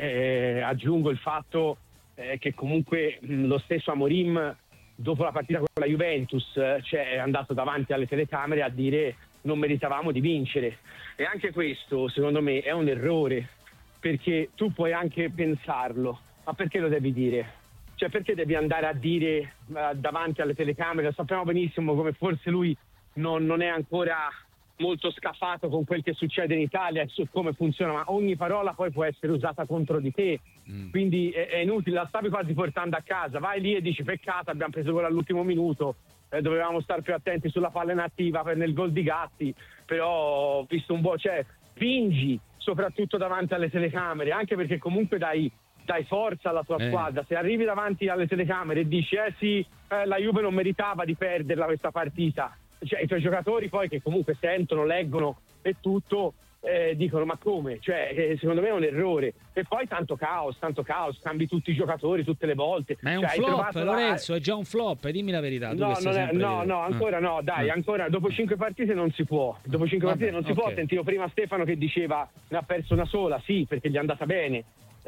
e aggiungo il fatto che comunque lo stesso Amorim dopo la partita con la Juventus è andato davanti alle telecamere a dire non meritavamo di vincere, e anche questo secondo me è un errore, perché tu puoi anche pensarlo, ma perché lo devi dire? Cioè, perché devi andare a dire davanti alle telecamere? Sappiamo benissimo come forse lui non è ancora molto scafato con quel che succede in Italia e su come funziona, ma ogni parola poi può essere usata contro di te, quindi è inutile, la stavi quasi portando a casa, vai lì e dici peccato, abbiamo preso gol all'ultimo minuto, dovevamo stare più attenti sulla palla inattiva nel gol di Gatti, però ho visto un po', fingi soprattutto davanti alle telecamere, anche perché comunque dai forza alla tua squadra. Se arrivi davanti alle telecamere e dici la Juve non meritava di perderla questa partita, i tuoi giocatori poi, che comunque sentono, leggono e tutto, dicono ma come? Cioè, secondo me è un errore. E poi tanto caos, cambi tutti i giocatori tutte le volte. Ma è un flop, Lorenzo, è già un flop, dimmi la verità. No, ancora no, dai, ancora dopo 5 partite non si può. Dopo 5 partite non si può. Sentivo prima Stefano che diceva ne ha perso una sola, sì, perché gli è andata bene.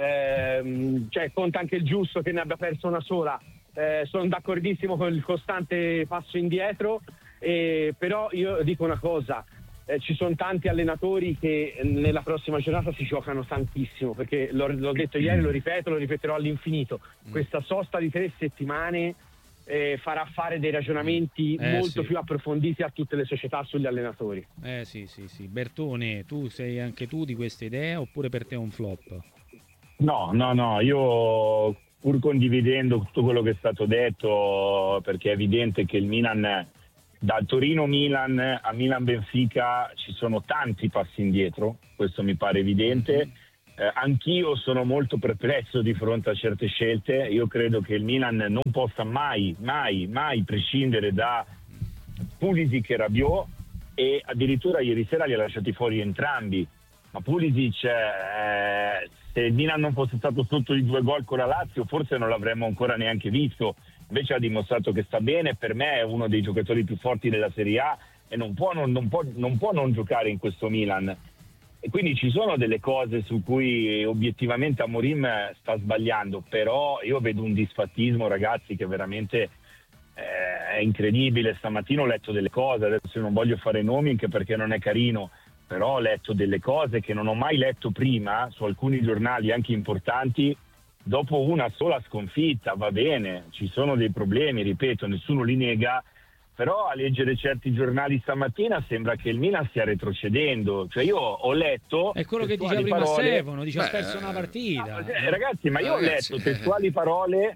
Cioè conta anche il giusto che ne abbia perso una sola. Sono d'accordissimo con il costante passo indietro, però io dico una cosa. Ci sono tanti allenatori che nella prossima giornata si giocano tantissimo, perché l'ho detto ieri, lo ripeterò all'infinito. Questa sosta di 3 settimane farà fare dei ragionamenti molto più approfonditi a tutte le società sugli allenatori. Sì. Bertone, tu sei anche tu di questa idea oppure per te è un flop? No, io pur condividendo tutto quello che è stato detto, perché è evidente che il Milan, dal Torino-Milan a Milan-Benfica ci sono tanti passi indietro, questo mi pare evidente. Anch'io sono molto perplesso di fronte a certe scelte. Io credo che il Milan non possa mai prescindere da Pulisic e Rabiot, e addirittura ieri sera li ha lasciati fuori entrambi. Ma Pulisic, se il Milan non fosse stato sotto di 2 gol con la Lazio, forse non l'avremmo ancora neanche visto. Invece ha dimostrato che sta bene, per me è uno dei giocatori più forti della Serie A e non può non giocare in questo Milan. E quindi ci sono delle cose su cui obiettivamente Amorim sta sbagliando, però io vedo un disfattismo, ragazzi, che veramente è incredibile. Stamattina ho letto delle cose, adesso non voglio fare nomi anche perché non è carino, però ho letto delle cose che non ho mai letto prima su alcuni giornali anche importanti. Dopo una sola sconfitta, va bene, ci sono dei problemi, ripeto, nessuno li nega, però a leggere certi giornali stamattina sembra che il Milan stia retrocedendo. Cioè io ho letto... È quello che diceva prima Stefano, dice ha perso una partita. Ragazzi, ma io ho letto testuali parole,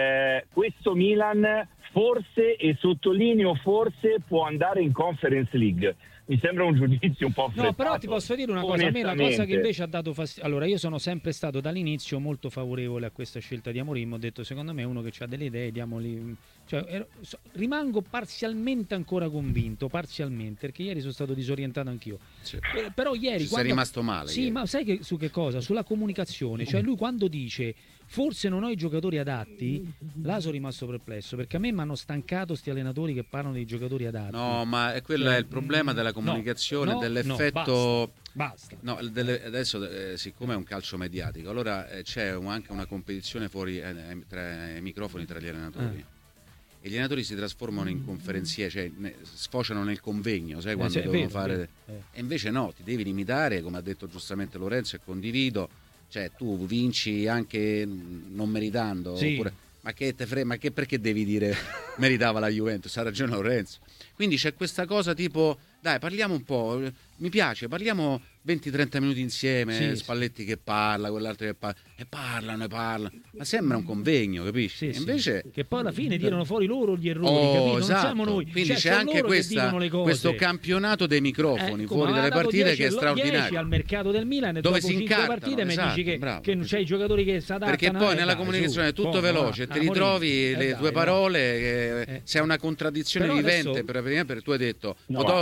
questo Milan forse, e sottolineo forse, può andare in Conference League. Mi sembra un giudizio un po' affrettato. No, però ti posso dire una cosa, a me la cosa che invece ha dato fastidio. Allora, io sono sempre stato dall'inizio molto favorevole a questa scelta di Amorim, ho detto secondo me è uno che ha delle idee, diamogli... Cioè, rimango parzialmente ancora convinto, perché ieri sono stato disorientato anch'io. Sì. Però ieri... Sei rimasto male. Sì, ieri. Ma sai su che cosa? Sulla comunicazione, cioè lui quando dice forse non ho i giocatori adatti, là sono rimasto perplesso, perché a me mi hanno stancato sti allenatori che parlano dei giocatori adatti. No, ma quello è il problema della comunicazione, dell'effetto... Basta. No, adesso siccome è un calcio mediatico, allora c'è anche una competizione fuori tra i microfoni tra gli allenatori. E gli allenatori si trasformano in conferenzieri, cioè sfociano nel convegno, sai, quando devono fare... E invece no, ti devi limitare, come ha detto giustamente Lorenzo, e condivido. Cioè tu vinci anche non meritando, oppure, ma che te frega, perché devi dire meritava la Juventus? Ha ragione Lorenzo. Quindi c'è questa cosa tipo, dai, parliamo un po', mi piace, parliamo 20-30 minuti insieme, Spalletti che parla, quell'altro che parla, e parlano, ma sembra un convegno, capisci? Invece che poi alla fine tirano fuori loro gli errori, capito? Esatto. Non siamo noi. Quindi c'è anche questo campionato dei microfoni fuori dalle partite che è straordinario. Al mercato del Milan dove dopo si 5 partite mi dici che non c'è i giocatori che si adattano. Perché poi nella comunicazione è tutto veloce, ti ritrovi le tue parole, c'è una contraddizione vivente. Per tu hai detto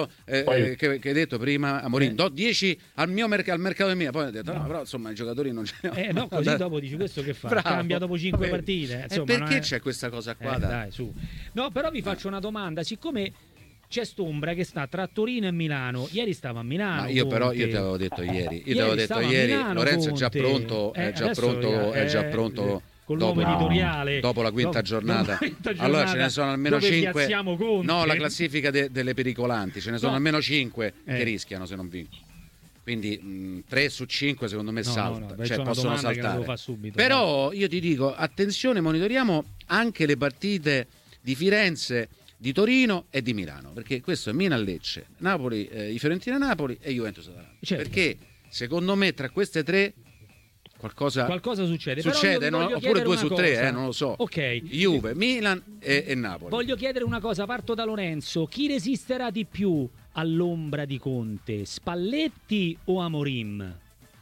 che hai detto prima Amorim, do 10 al mercato del Milan, poi hai detto no, però insomma i giocatori non ce ne no, così dopo dici questo che fa? Cambia dopo 5 partite. Insomma, perché c'è questa cosa qua? Dai, su. No, però vi faccio una domanda, siccome c'è st'ombra che sta tra Torino e Milano, ieri stava a Milano. Ma io Conte. Però io ti avevo detto ieri, Lorenzo Conte. è già pronto con l'uomo editoriale dopo la quinta giornata. Allora ce ne sono almeno 5. No, la classifica delle pericolanti, ce ne sono almeno 5 che rischiano se non vincono. Quindi 3 su 5 secondo me salta, cioè possono saltare. Però io ti dico, attenzione, monitoriamo anche le partite di Firenze, di Torino e di Milano, perché questo è Milan-Lecce, Napoli, Fiorentina-Napoli e Juventus-Atalanta. Perché secondo me tra queste tre qualcosa succede oppure 2 su 3, non lo so. Juve, Milan e Napoli. Voglio chiedere una cosa, parto da Lorenzo: chi resisterà di più all'ombra di Conte, Spalletti o Amorim?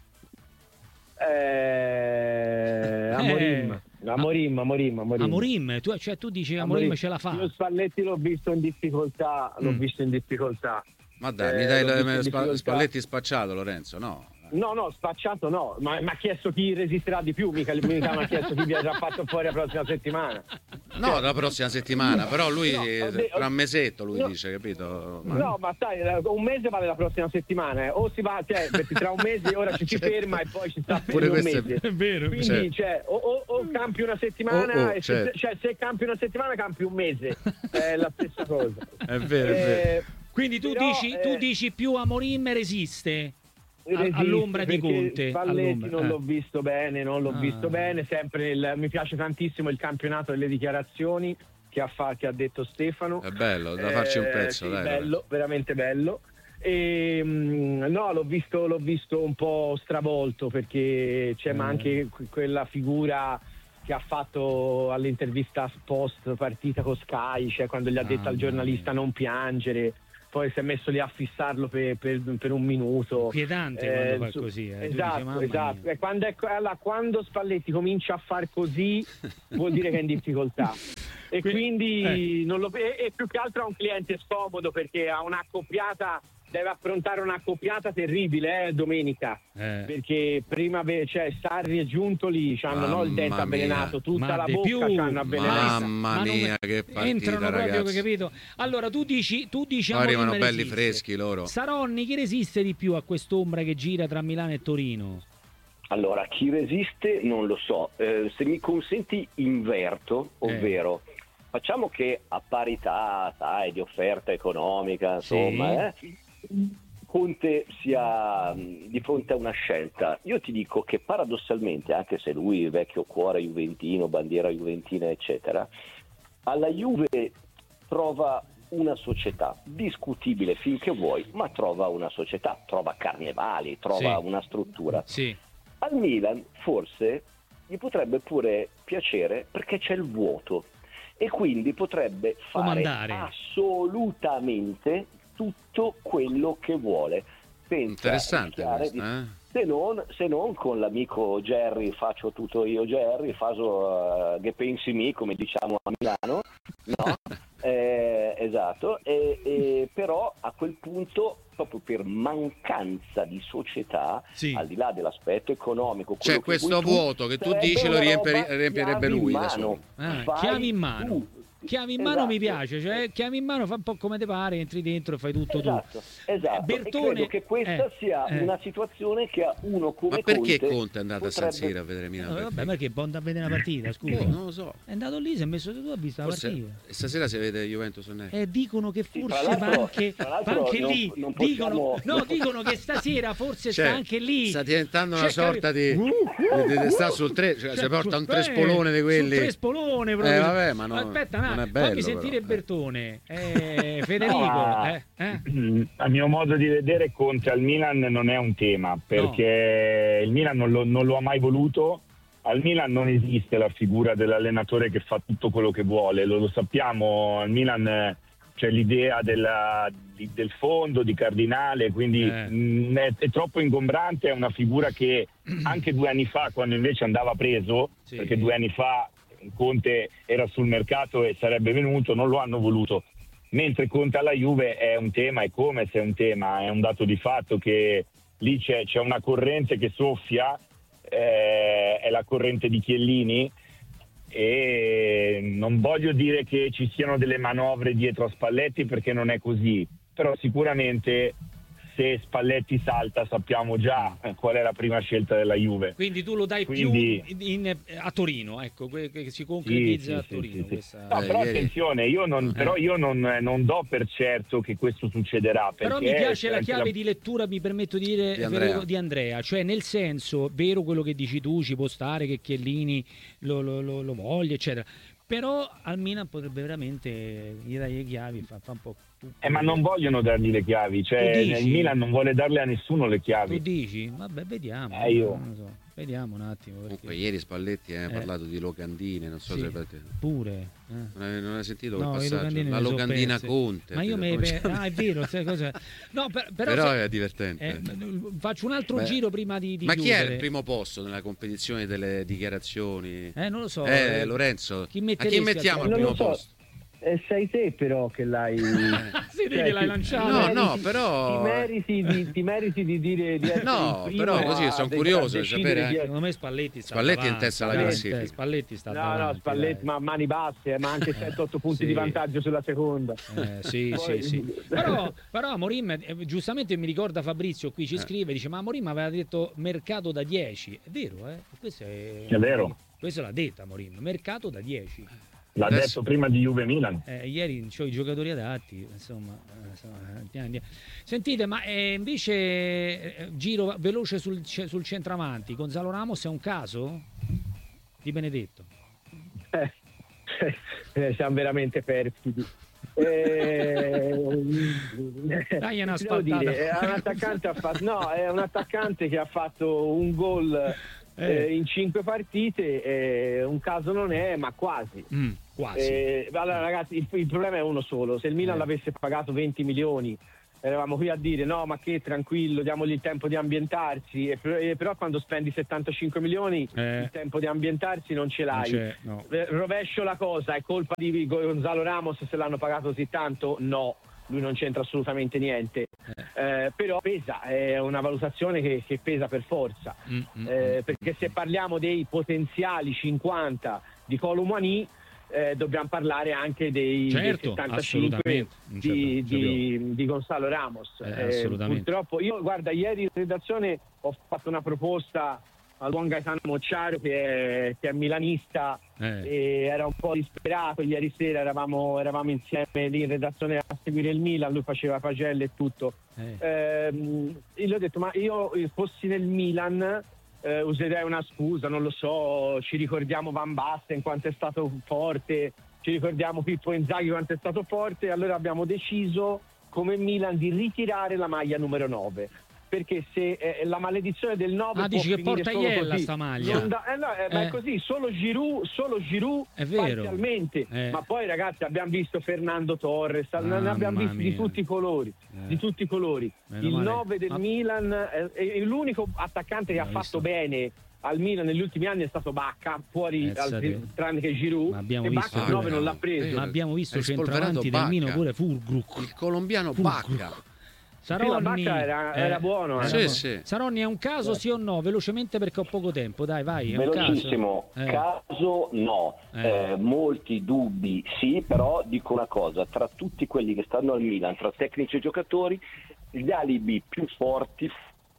Amorim, tu dici Amorim ce la fa. Io Spalletti l'ho visto in difficoltà, Ma dai, mi dai Spalletti spacciato, Lorenzo? No. No, spacciato no, ma mi ha chiesto chi resisterà di più, mica mi ha chiesto chi viene già fatto fuori la prossima settimana. No, la prossima settimana, però lui tra un mesetto lui dice, capito? No, ma sai, un mese vale la prossima settimana, o si va, cioè, perché tra un mese ora ci si ferma e poi ci sta per un mese. È vero. Quindi cioè, o campi una settimana, se campi una settimana campi un mese, è la stessa cosa. È vero. Quindi tu dici più Amorim resiste all'ombra di Conte. Spalletti non l'ho visto bene, sempre mi piace tantissimo il campionato delle dichiarazioni che ha detto Stefano. È bello, da farci un pezzo, sì, dai. Bello, veramente bello. E no, l'ho visto un po' stravolto, perché c'è ma anche quella figura che ha fatto all'intervista post partita con Sky, cioè quando gli ha detto al giornalista non piangere, poi si è messo lì a fissarlo per un minuto. Piedante quando fa così. Esatto. Quando Spalletti comincia a far così vuol dire che è in difficoltà. E quindi e più che altro ha un cliente scomodo, perché ha un'accoppiata, deve affrontare un'accoppiata terribile domenica, perché prima Sarri e Giuntoli hanno il dente avvelenato, tutta la bocca c'hanno avvelenato. Mamma mia, che partita, entrano ragazzi. proprio, capito? Allora tu dici arrivano belli freschi loro. Saronni, chi resiste di più a quest'ombra che gira tra Milano e Torino? Allora, chi resiste non lo so. Se mi consenti inverto, ovvero facciamo che a parità di offerta economica, insomma, Conte sia di fronte a una scelta. Io ti dico che paradossalmente, anche se lui è vecchio cuore juventino, bandiera juventina eccetera, alla Juve trova una società discutibile finché vuoi, ma trova una società, trova Carnevali, trova una struttura. Al Milan forse gli potrebbe pure piacere perché c'è il vuoto e quindi potrebbe fare assolutamente tutto quello che vuole. Interessante questo, se non con l'amico Jerry, faccio tutto io Jerry, faccio che pensi mi, come diciamo a Milano, no? Esatto, però a quel punto, proprio per mancanza di società, al di là dell'aspetto economico, c'è questo vuoto che tu dici lo riempirebbe lui da solo. Chiavi in mano. Chiavi in mano mi piace, cioè chiavi in mano, fa un po' come te pare, entri dentro e fai tutto tu. Esatto. Bertone, e credo che questa sia una situazione che a uno come Conte. Ma perché Conte è andato a San Siro a vedere Milano? Vabbè, perché Bonda a vedere una partita, scusa. Non lo so. È andato lì, si è messo tu, ha visto la partita. E stasera si vede Juventus o no? Dicono che forse va anche lì. Dicono che stasera forse sta anche lì. Sta diventando una sorta di sta sul 3, cioè si porta un trespolone di quelli. Un trespolone proprio. Vabbè, ma no. Aspetta, non è bello, fammi sentire Bertone. Federico, a mio modo di vedere Conte al Milan non è un tema, perché il Milan non lo ha mai voluto. Al Milan non esiste la figura dell'allenatore che fa tutto quello che vuole, lo sappiamo. Al Milan c'è l'idea del fondo, di Cardinale, quindi è troppo ingombrante. È una figura che anche 2 anni fa, quando invece andava preso, perché 2 anni fa Conte era sul mercato e sarebbe venuto, non lo hanno voluto. Mentre Conte alla Juve è un tema, è come se è un tema, è un dato di fatto che lì c'è una corrente che soffia, è la corrente di Chiellini, e non voglio dire che ci siano delle manovre dietro a Spalletti, perché non è così, però sicuramente se Spalletti salta sappiamo già qual è la prima scelta della Juve. Quindi tu lo dai più a Torino, ecco, che si concretizza a Torino. Questa... No, però attenzione, io non do per certo che questo succederà. Però mi piace la chiave di lettura, mi permetto di dire, di Andrea, cioè nel senso, vero quello che dici tu, ci può stare che Chiellini lo voglia, eccetera. Però al Milan potrebbe veramente gli dare le chiavi, fa un po'. Ma non vogliono dargli le chiavi, cioè il Milan non vuole darle a nessuno le chiavi. Tu dici? Vabbè, vediamo. Non lo so. Vediamo un attimo. Perché... Comunque ieri Spalletti ha parlato di locandine, non so se pure. Non hai sentito quel passaggio? La locandina Conte. Ma io è vero, cosa... No, però è divertente. Faccio un altro giro prima di Ma chiudere. Chi è il primo posto nella competizione delle dichiarazioni? Non lo so. Lorenzo. A chi mettiamo al primo posto? Sei te però che l'hai sì, che l'hai lanciato. No, però ti meriti di dire di essere no, il primo però così sono curioso di sapere. Secondo me Spalletti è in testa alla classifica. Spalletti sta no, Spalletti, ma mani basse, ma anche 7-8 punti di vantaggio sulla seconda. Sì. Però Amorim, giustamente mi ricorda Fabrizio qui ci scrive, dice ma Amorim aveva detto mercato da 10. È vero, Questo è vero. Questo l'ha detto Amorim, mercato da 10. L'ha detto prima di Juve Milan. Ieri c'ho i giocatori adatti, insomma. Sentite, ma invece giro veloce sul centravanti. Gonzalo Ramos è un caso di Benedetto? Siamo veramente perfidi. Dai, una è un attaccante che ha fatto un gol in 5 partite, un caso non è, ma quasi. Allora ragazzi, il problema è uno solo: se il Milan l'avesse pagato 20 milioni eravamo qui a dire no, ma che tranquillo, diamogli il tempo di ambientarsi, però quando spendi 75 milioni il tempo di ambientarsi non ce l'hai. No. Rovescio la cosa, è colpa di Gonzalo Ramos se l'hanno pagato così tanto? No, lui non c'entra assolutamente niente, però pesa, è una valutazione che pesa per forza, perché se parliamo dei potenziali 50 di Kolo Muani, dobbiamo parlare anche dei 75 di Gonzalo Ramos. Purtroppo io, guarda, ieri in redazione ho fatto una proposta al buon Gaetano Mocciaro che è milanista e era un po' disperato. Ieri sera eravamo insieme lì in redazione a seguire il Milan, lui faceva pagelle e tutto. Io gli ho detto, ma io fossi nel Milan userei una scusa, non lo so, ci ricordiamo Van Basten quanto è stato forte, ci ricordiamo Pippo Inzaghi quanto è stato forte, allora abbiamo deciso come Milan di ritirare la maglia numero 9, perché se la maledizione del 9 dici che porta Iella sta maglia, ma è così, solo Giroud parzialmente, ma poi ragazzi abbiamo visto Fernando Torres, ne abbiamo visti di tutti i colori, il 9 del Milan è l'unico attaccante che ha fatto bene al Milan negli ultimi anni è stato Bacca, fuori tranne che Giroud, e Bacca il 9 non l'ha preso. Ma abbiamo visto centravanti del Milan pure Fulkrug, il colombiano Bacca. Saronni, era buono. Sì. Saronni, è un caso sì o no? Velocemente perché ho poco tempo. Dai, vai. È velocissimo. Caso no. Molti dubbi sì, però dico una cosa: tra tutti quelli che stanno al Milan, tra tecnici e giocatori, gli alibi più forti,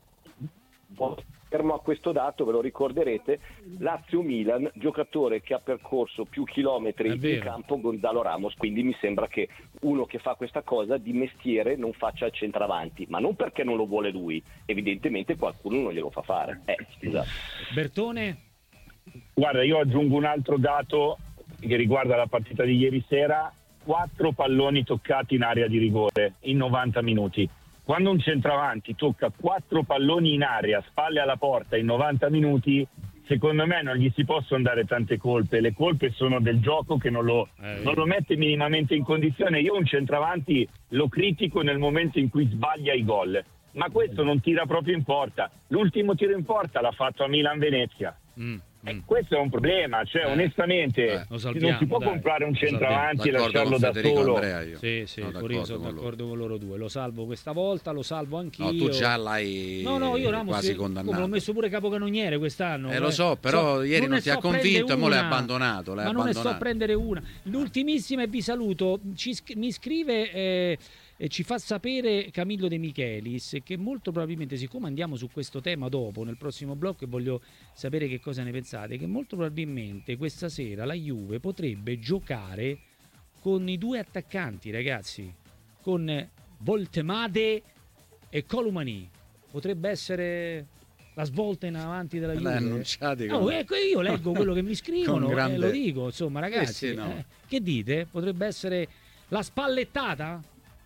fermo a questo dato, ve lo ricorderete, Lazio-Milan, giocatore che ha percorso più chilometri in campo, Gonzalo Ramos, quindi mi sembra che uno che fa questa cosa di mestiere non faccia il centravanti, ma non perché non lo vuole lui, evidentemente qualcuno non glielo fa fare. Scusa. Bertone? Guarda, io aggiungo un altro dato che riguarda la partita di ieri sera: 4 palloni toccati in area di rigore in 90 minuti. Quando un centravanti tocca 4 palloni in aria, spalle alla porta in 90 minuti, secondo me non gli si possono dare tante colpe. Le colpe sono del gioco che non lo mette minimamente in condizione. Io un centravanti lo critico nel momento in cui sbaglia i gol, ma questo non tira proprio in porta. L'ultimo tiro in porta l'ha fatto a Milan-Venezia. Questo è un problema, cioè onestamente non si può comprare un centravanti e lasciarlo da solo. Sì, sono d'accordo con loro due. Lo salvo questa volta, lo salvo anch'io. No, tu già l'hai io Ramos quasi condannato. L'ho messo pure capocannoniere quest'anno. Lo so, però ieri non ti ha convinto e mo l'hai abbandonato. Ma non ne so prendere una. L'ultimissima, e vi saluto, mi scrive e ci fa sapere Camillo De Michelis che molto probabilmente, siccome andiamo su questo tema dopo nel prossimo blocco e voglio sapere che cosa ne pensate, che molto probabilmente questa sera la Juve potrebbe giocare con i 2 attaccanti, ragazzi, con Voltemade e Kolo Muani. Potrebbe essere la svolta in avanti della Juve. Io leggo quello che mi scrivono e lo dico, insomma, ragazzi, che dite? Potrebbe essere la spallettata?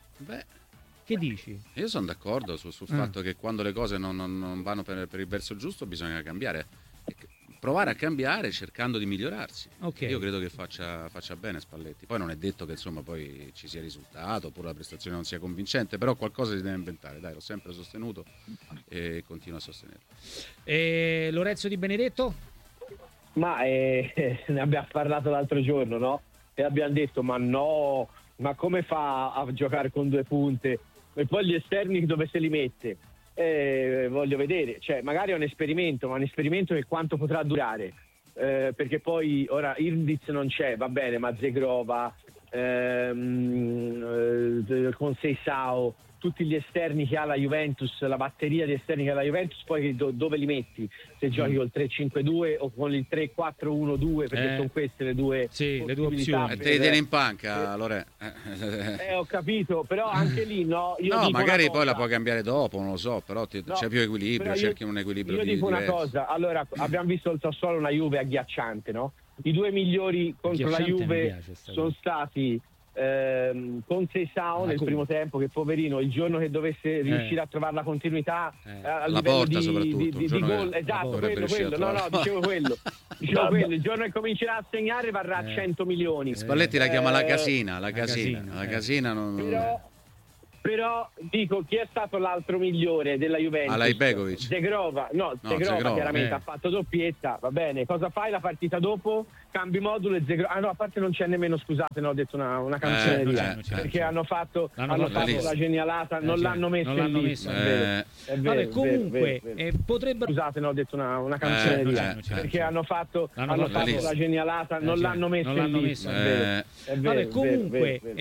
Che dici? Io sono d'accordo sul fatto che quando le cose non vanno per il verso giusto bisogna cambiare, provare a cambiare cercando di migliorarsi. Io credo che faccia bene Spalletti. Poi non è detto che insomma poi ci sia risultato oppure la prestazione non sia convincente, però qualcosa si deve inventare. Dai, l'ho sempre sostenuto e continuo a sostenerlo. Lorenzo Di Benedetto? Ma ne abbiamo parlato l'altro giorno, no? e abbiamo detto ma no, ma come fa a giocare con 2 punte? E poi gli esterni dove se li mette? Voglio vedere, cioè magari è un esperimento, ma un esperimento che quanto potrà durare? Perché poi ora Irdiz non c'è, va bene, ma Zegrova, con Seisao, tutti gli esterni che ha la Juventus, la batteria di esterni che ha la Juventus, poi dove li metti? Se giochi col 3-5-2 o con il 3-4-1-2, perché sono queste le due opzioni. E te li tieni in panca, Lore. Ho capito, però anche lì no. No, magari poi la puoi cambiare dopo, non lo so, però c'è più equilibrio, cerchi un equilibrio. Io dico diverso. una cosa, allora abbiamo visto il Sassuolo, una Juve agghiacciante, no? I 2 migliori contro la Juve sono stati con Seisao nel primo tempo, che poverino il giorno che dovesse riuscire a trovare la continuità a la livello porta soprattutto di gol, esatto, quello. Dicevo quello, il giorno che comincerà a segnare varrà 100 milioni. Spalletti la chiama la casina però dico, chi è stato l'altro migliore della Juventus? Alajbegovic. Zegrova chiaramente ha fatto doppietta, va bene. Cosa fai la partita dopo? Cambi modulo e Zegrova. No, a parte non c'è nemmeno, scusate, ho detto una canzoneria, perché hanno fatto la genialata, non l'hanno messo è vero. Comunque potrebbe, scusate, ho detto una canzoneria, perché hanno fatto la genialata, non l'hanno messo è vero. Comunque